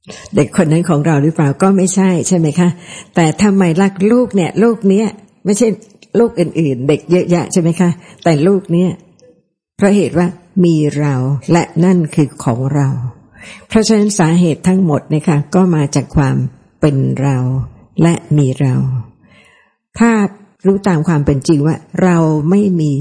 เด็กคนนั้นของเราหรือเปล่าก็ไม่ใช่ใช่ไหมคะแต่ทำไมรักลูกเนี่ยลูกเนี้ยไม่ใช่ลูกอื่นๆเด็กเยอะแยะใช่ไหมคะแต่ลูกเนี้ยเพราะเหตุว่ามีเราและนั่นคือของเราเพราะฉะนั้นสาเหตุทั้งหมดนะคะก็มาจากความเป็นเราและมีเราถ้ารู้ตามความเป็นจริงว่าเราไม่มี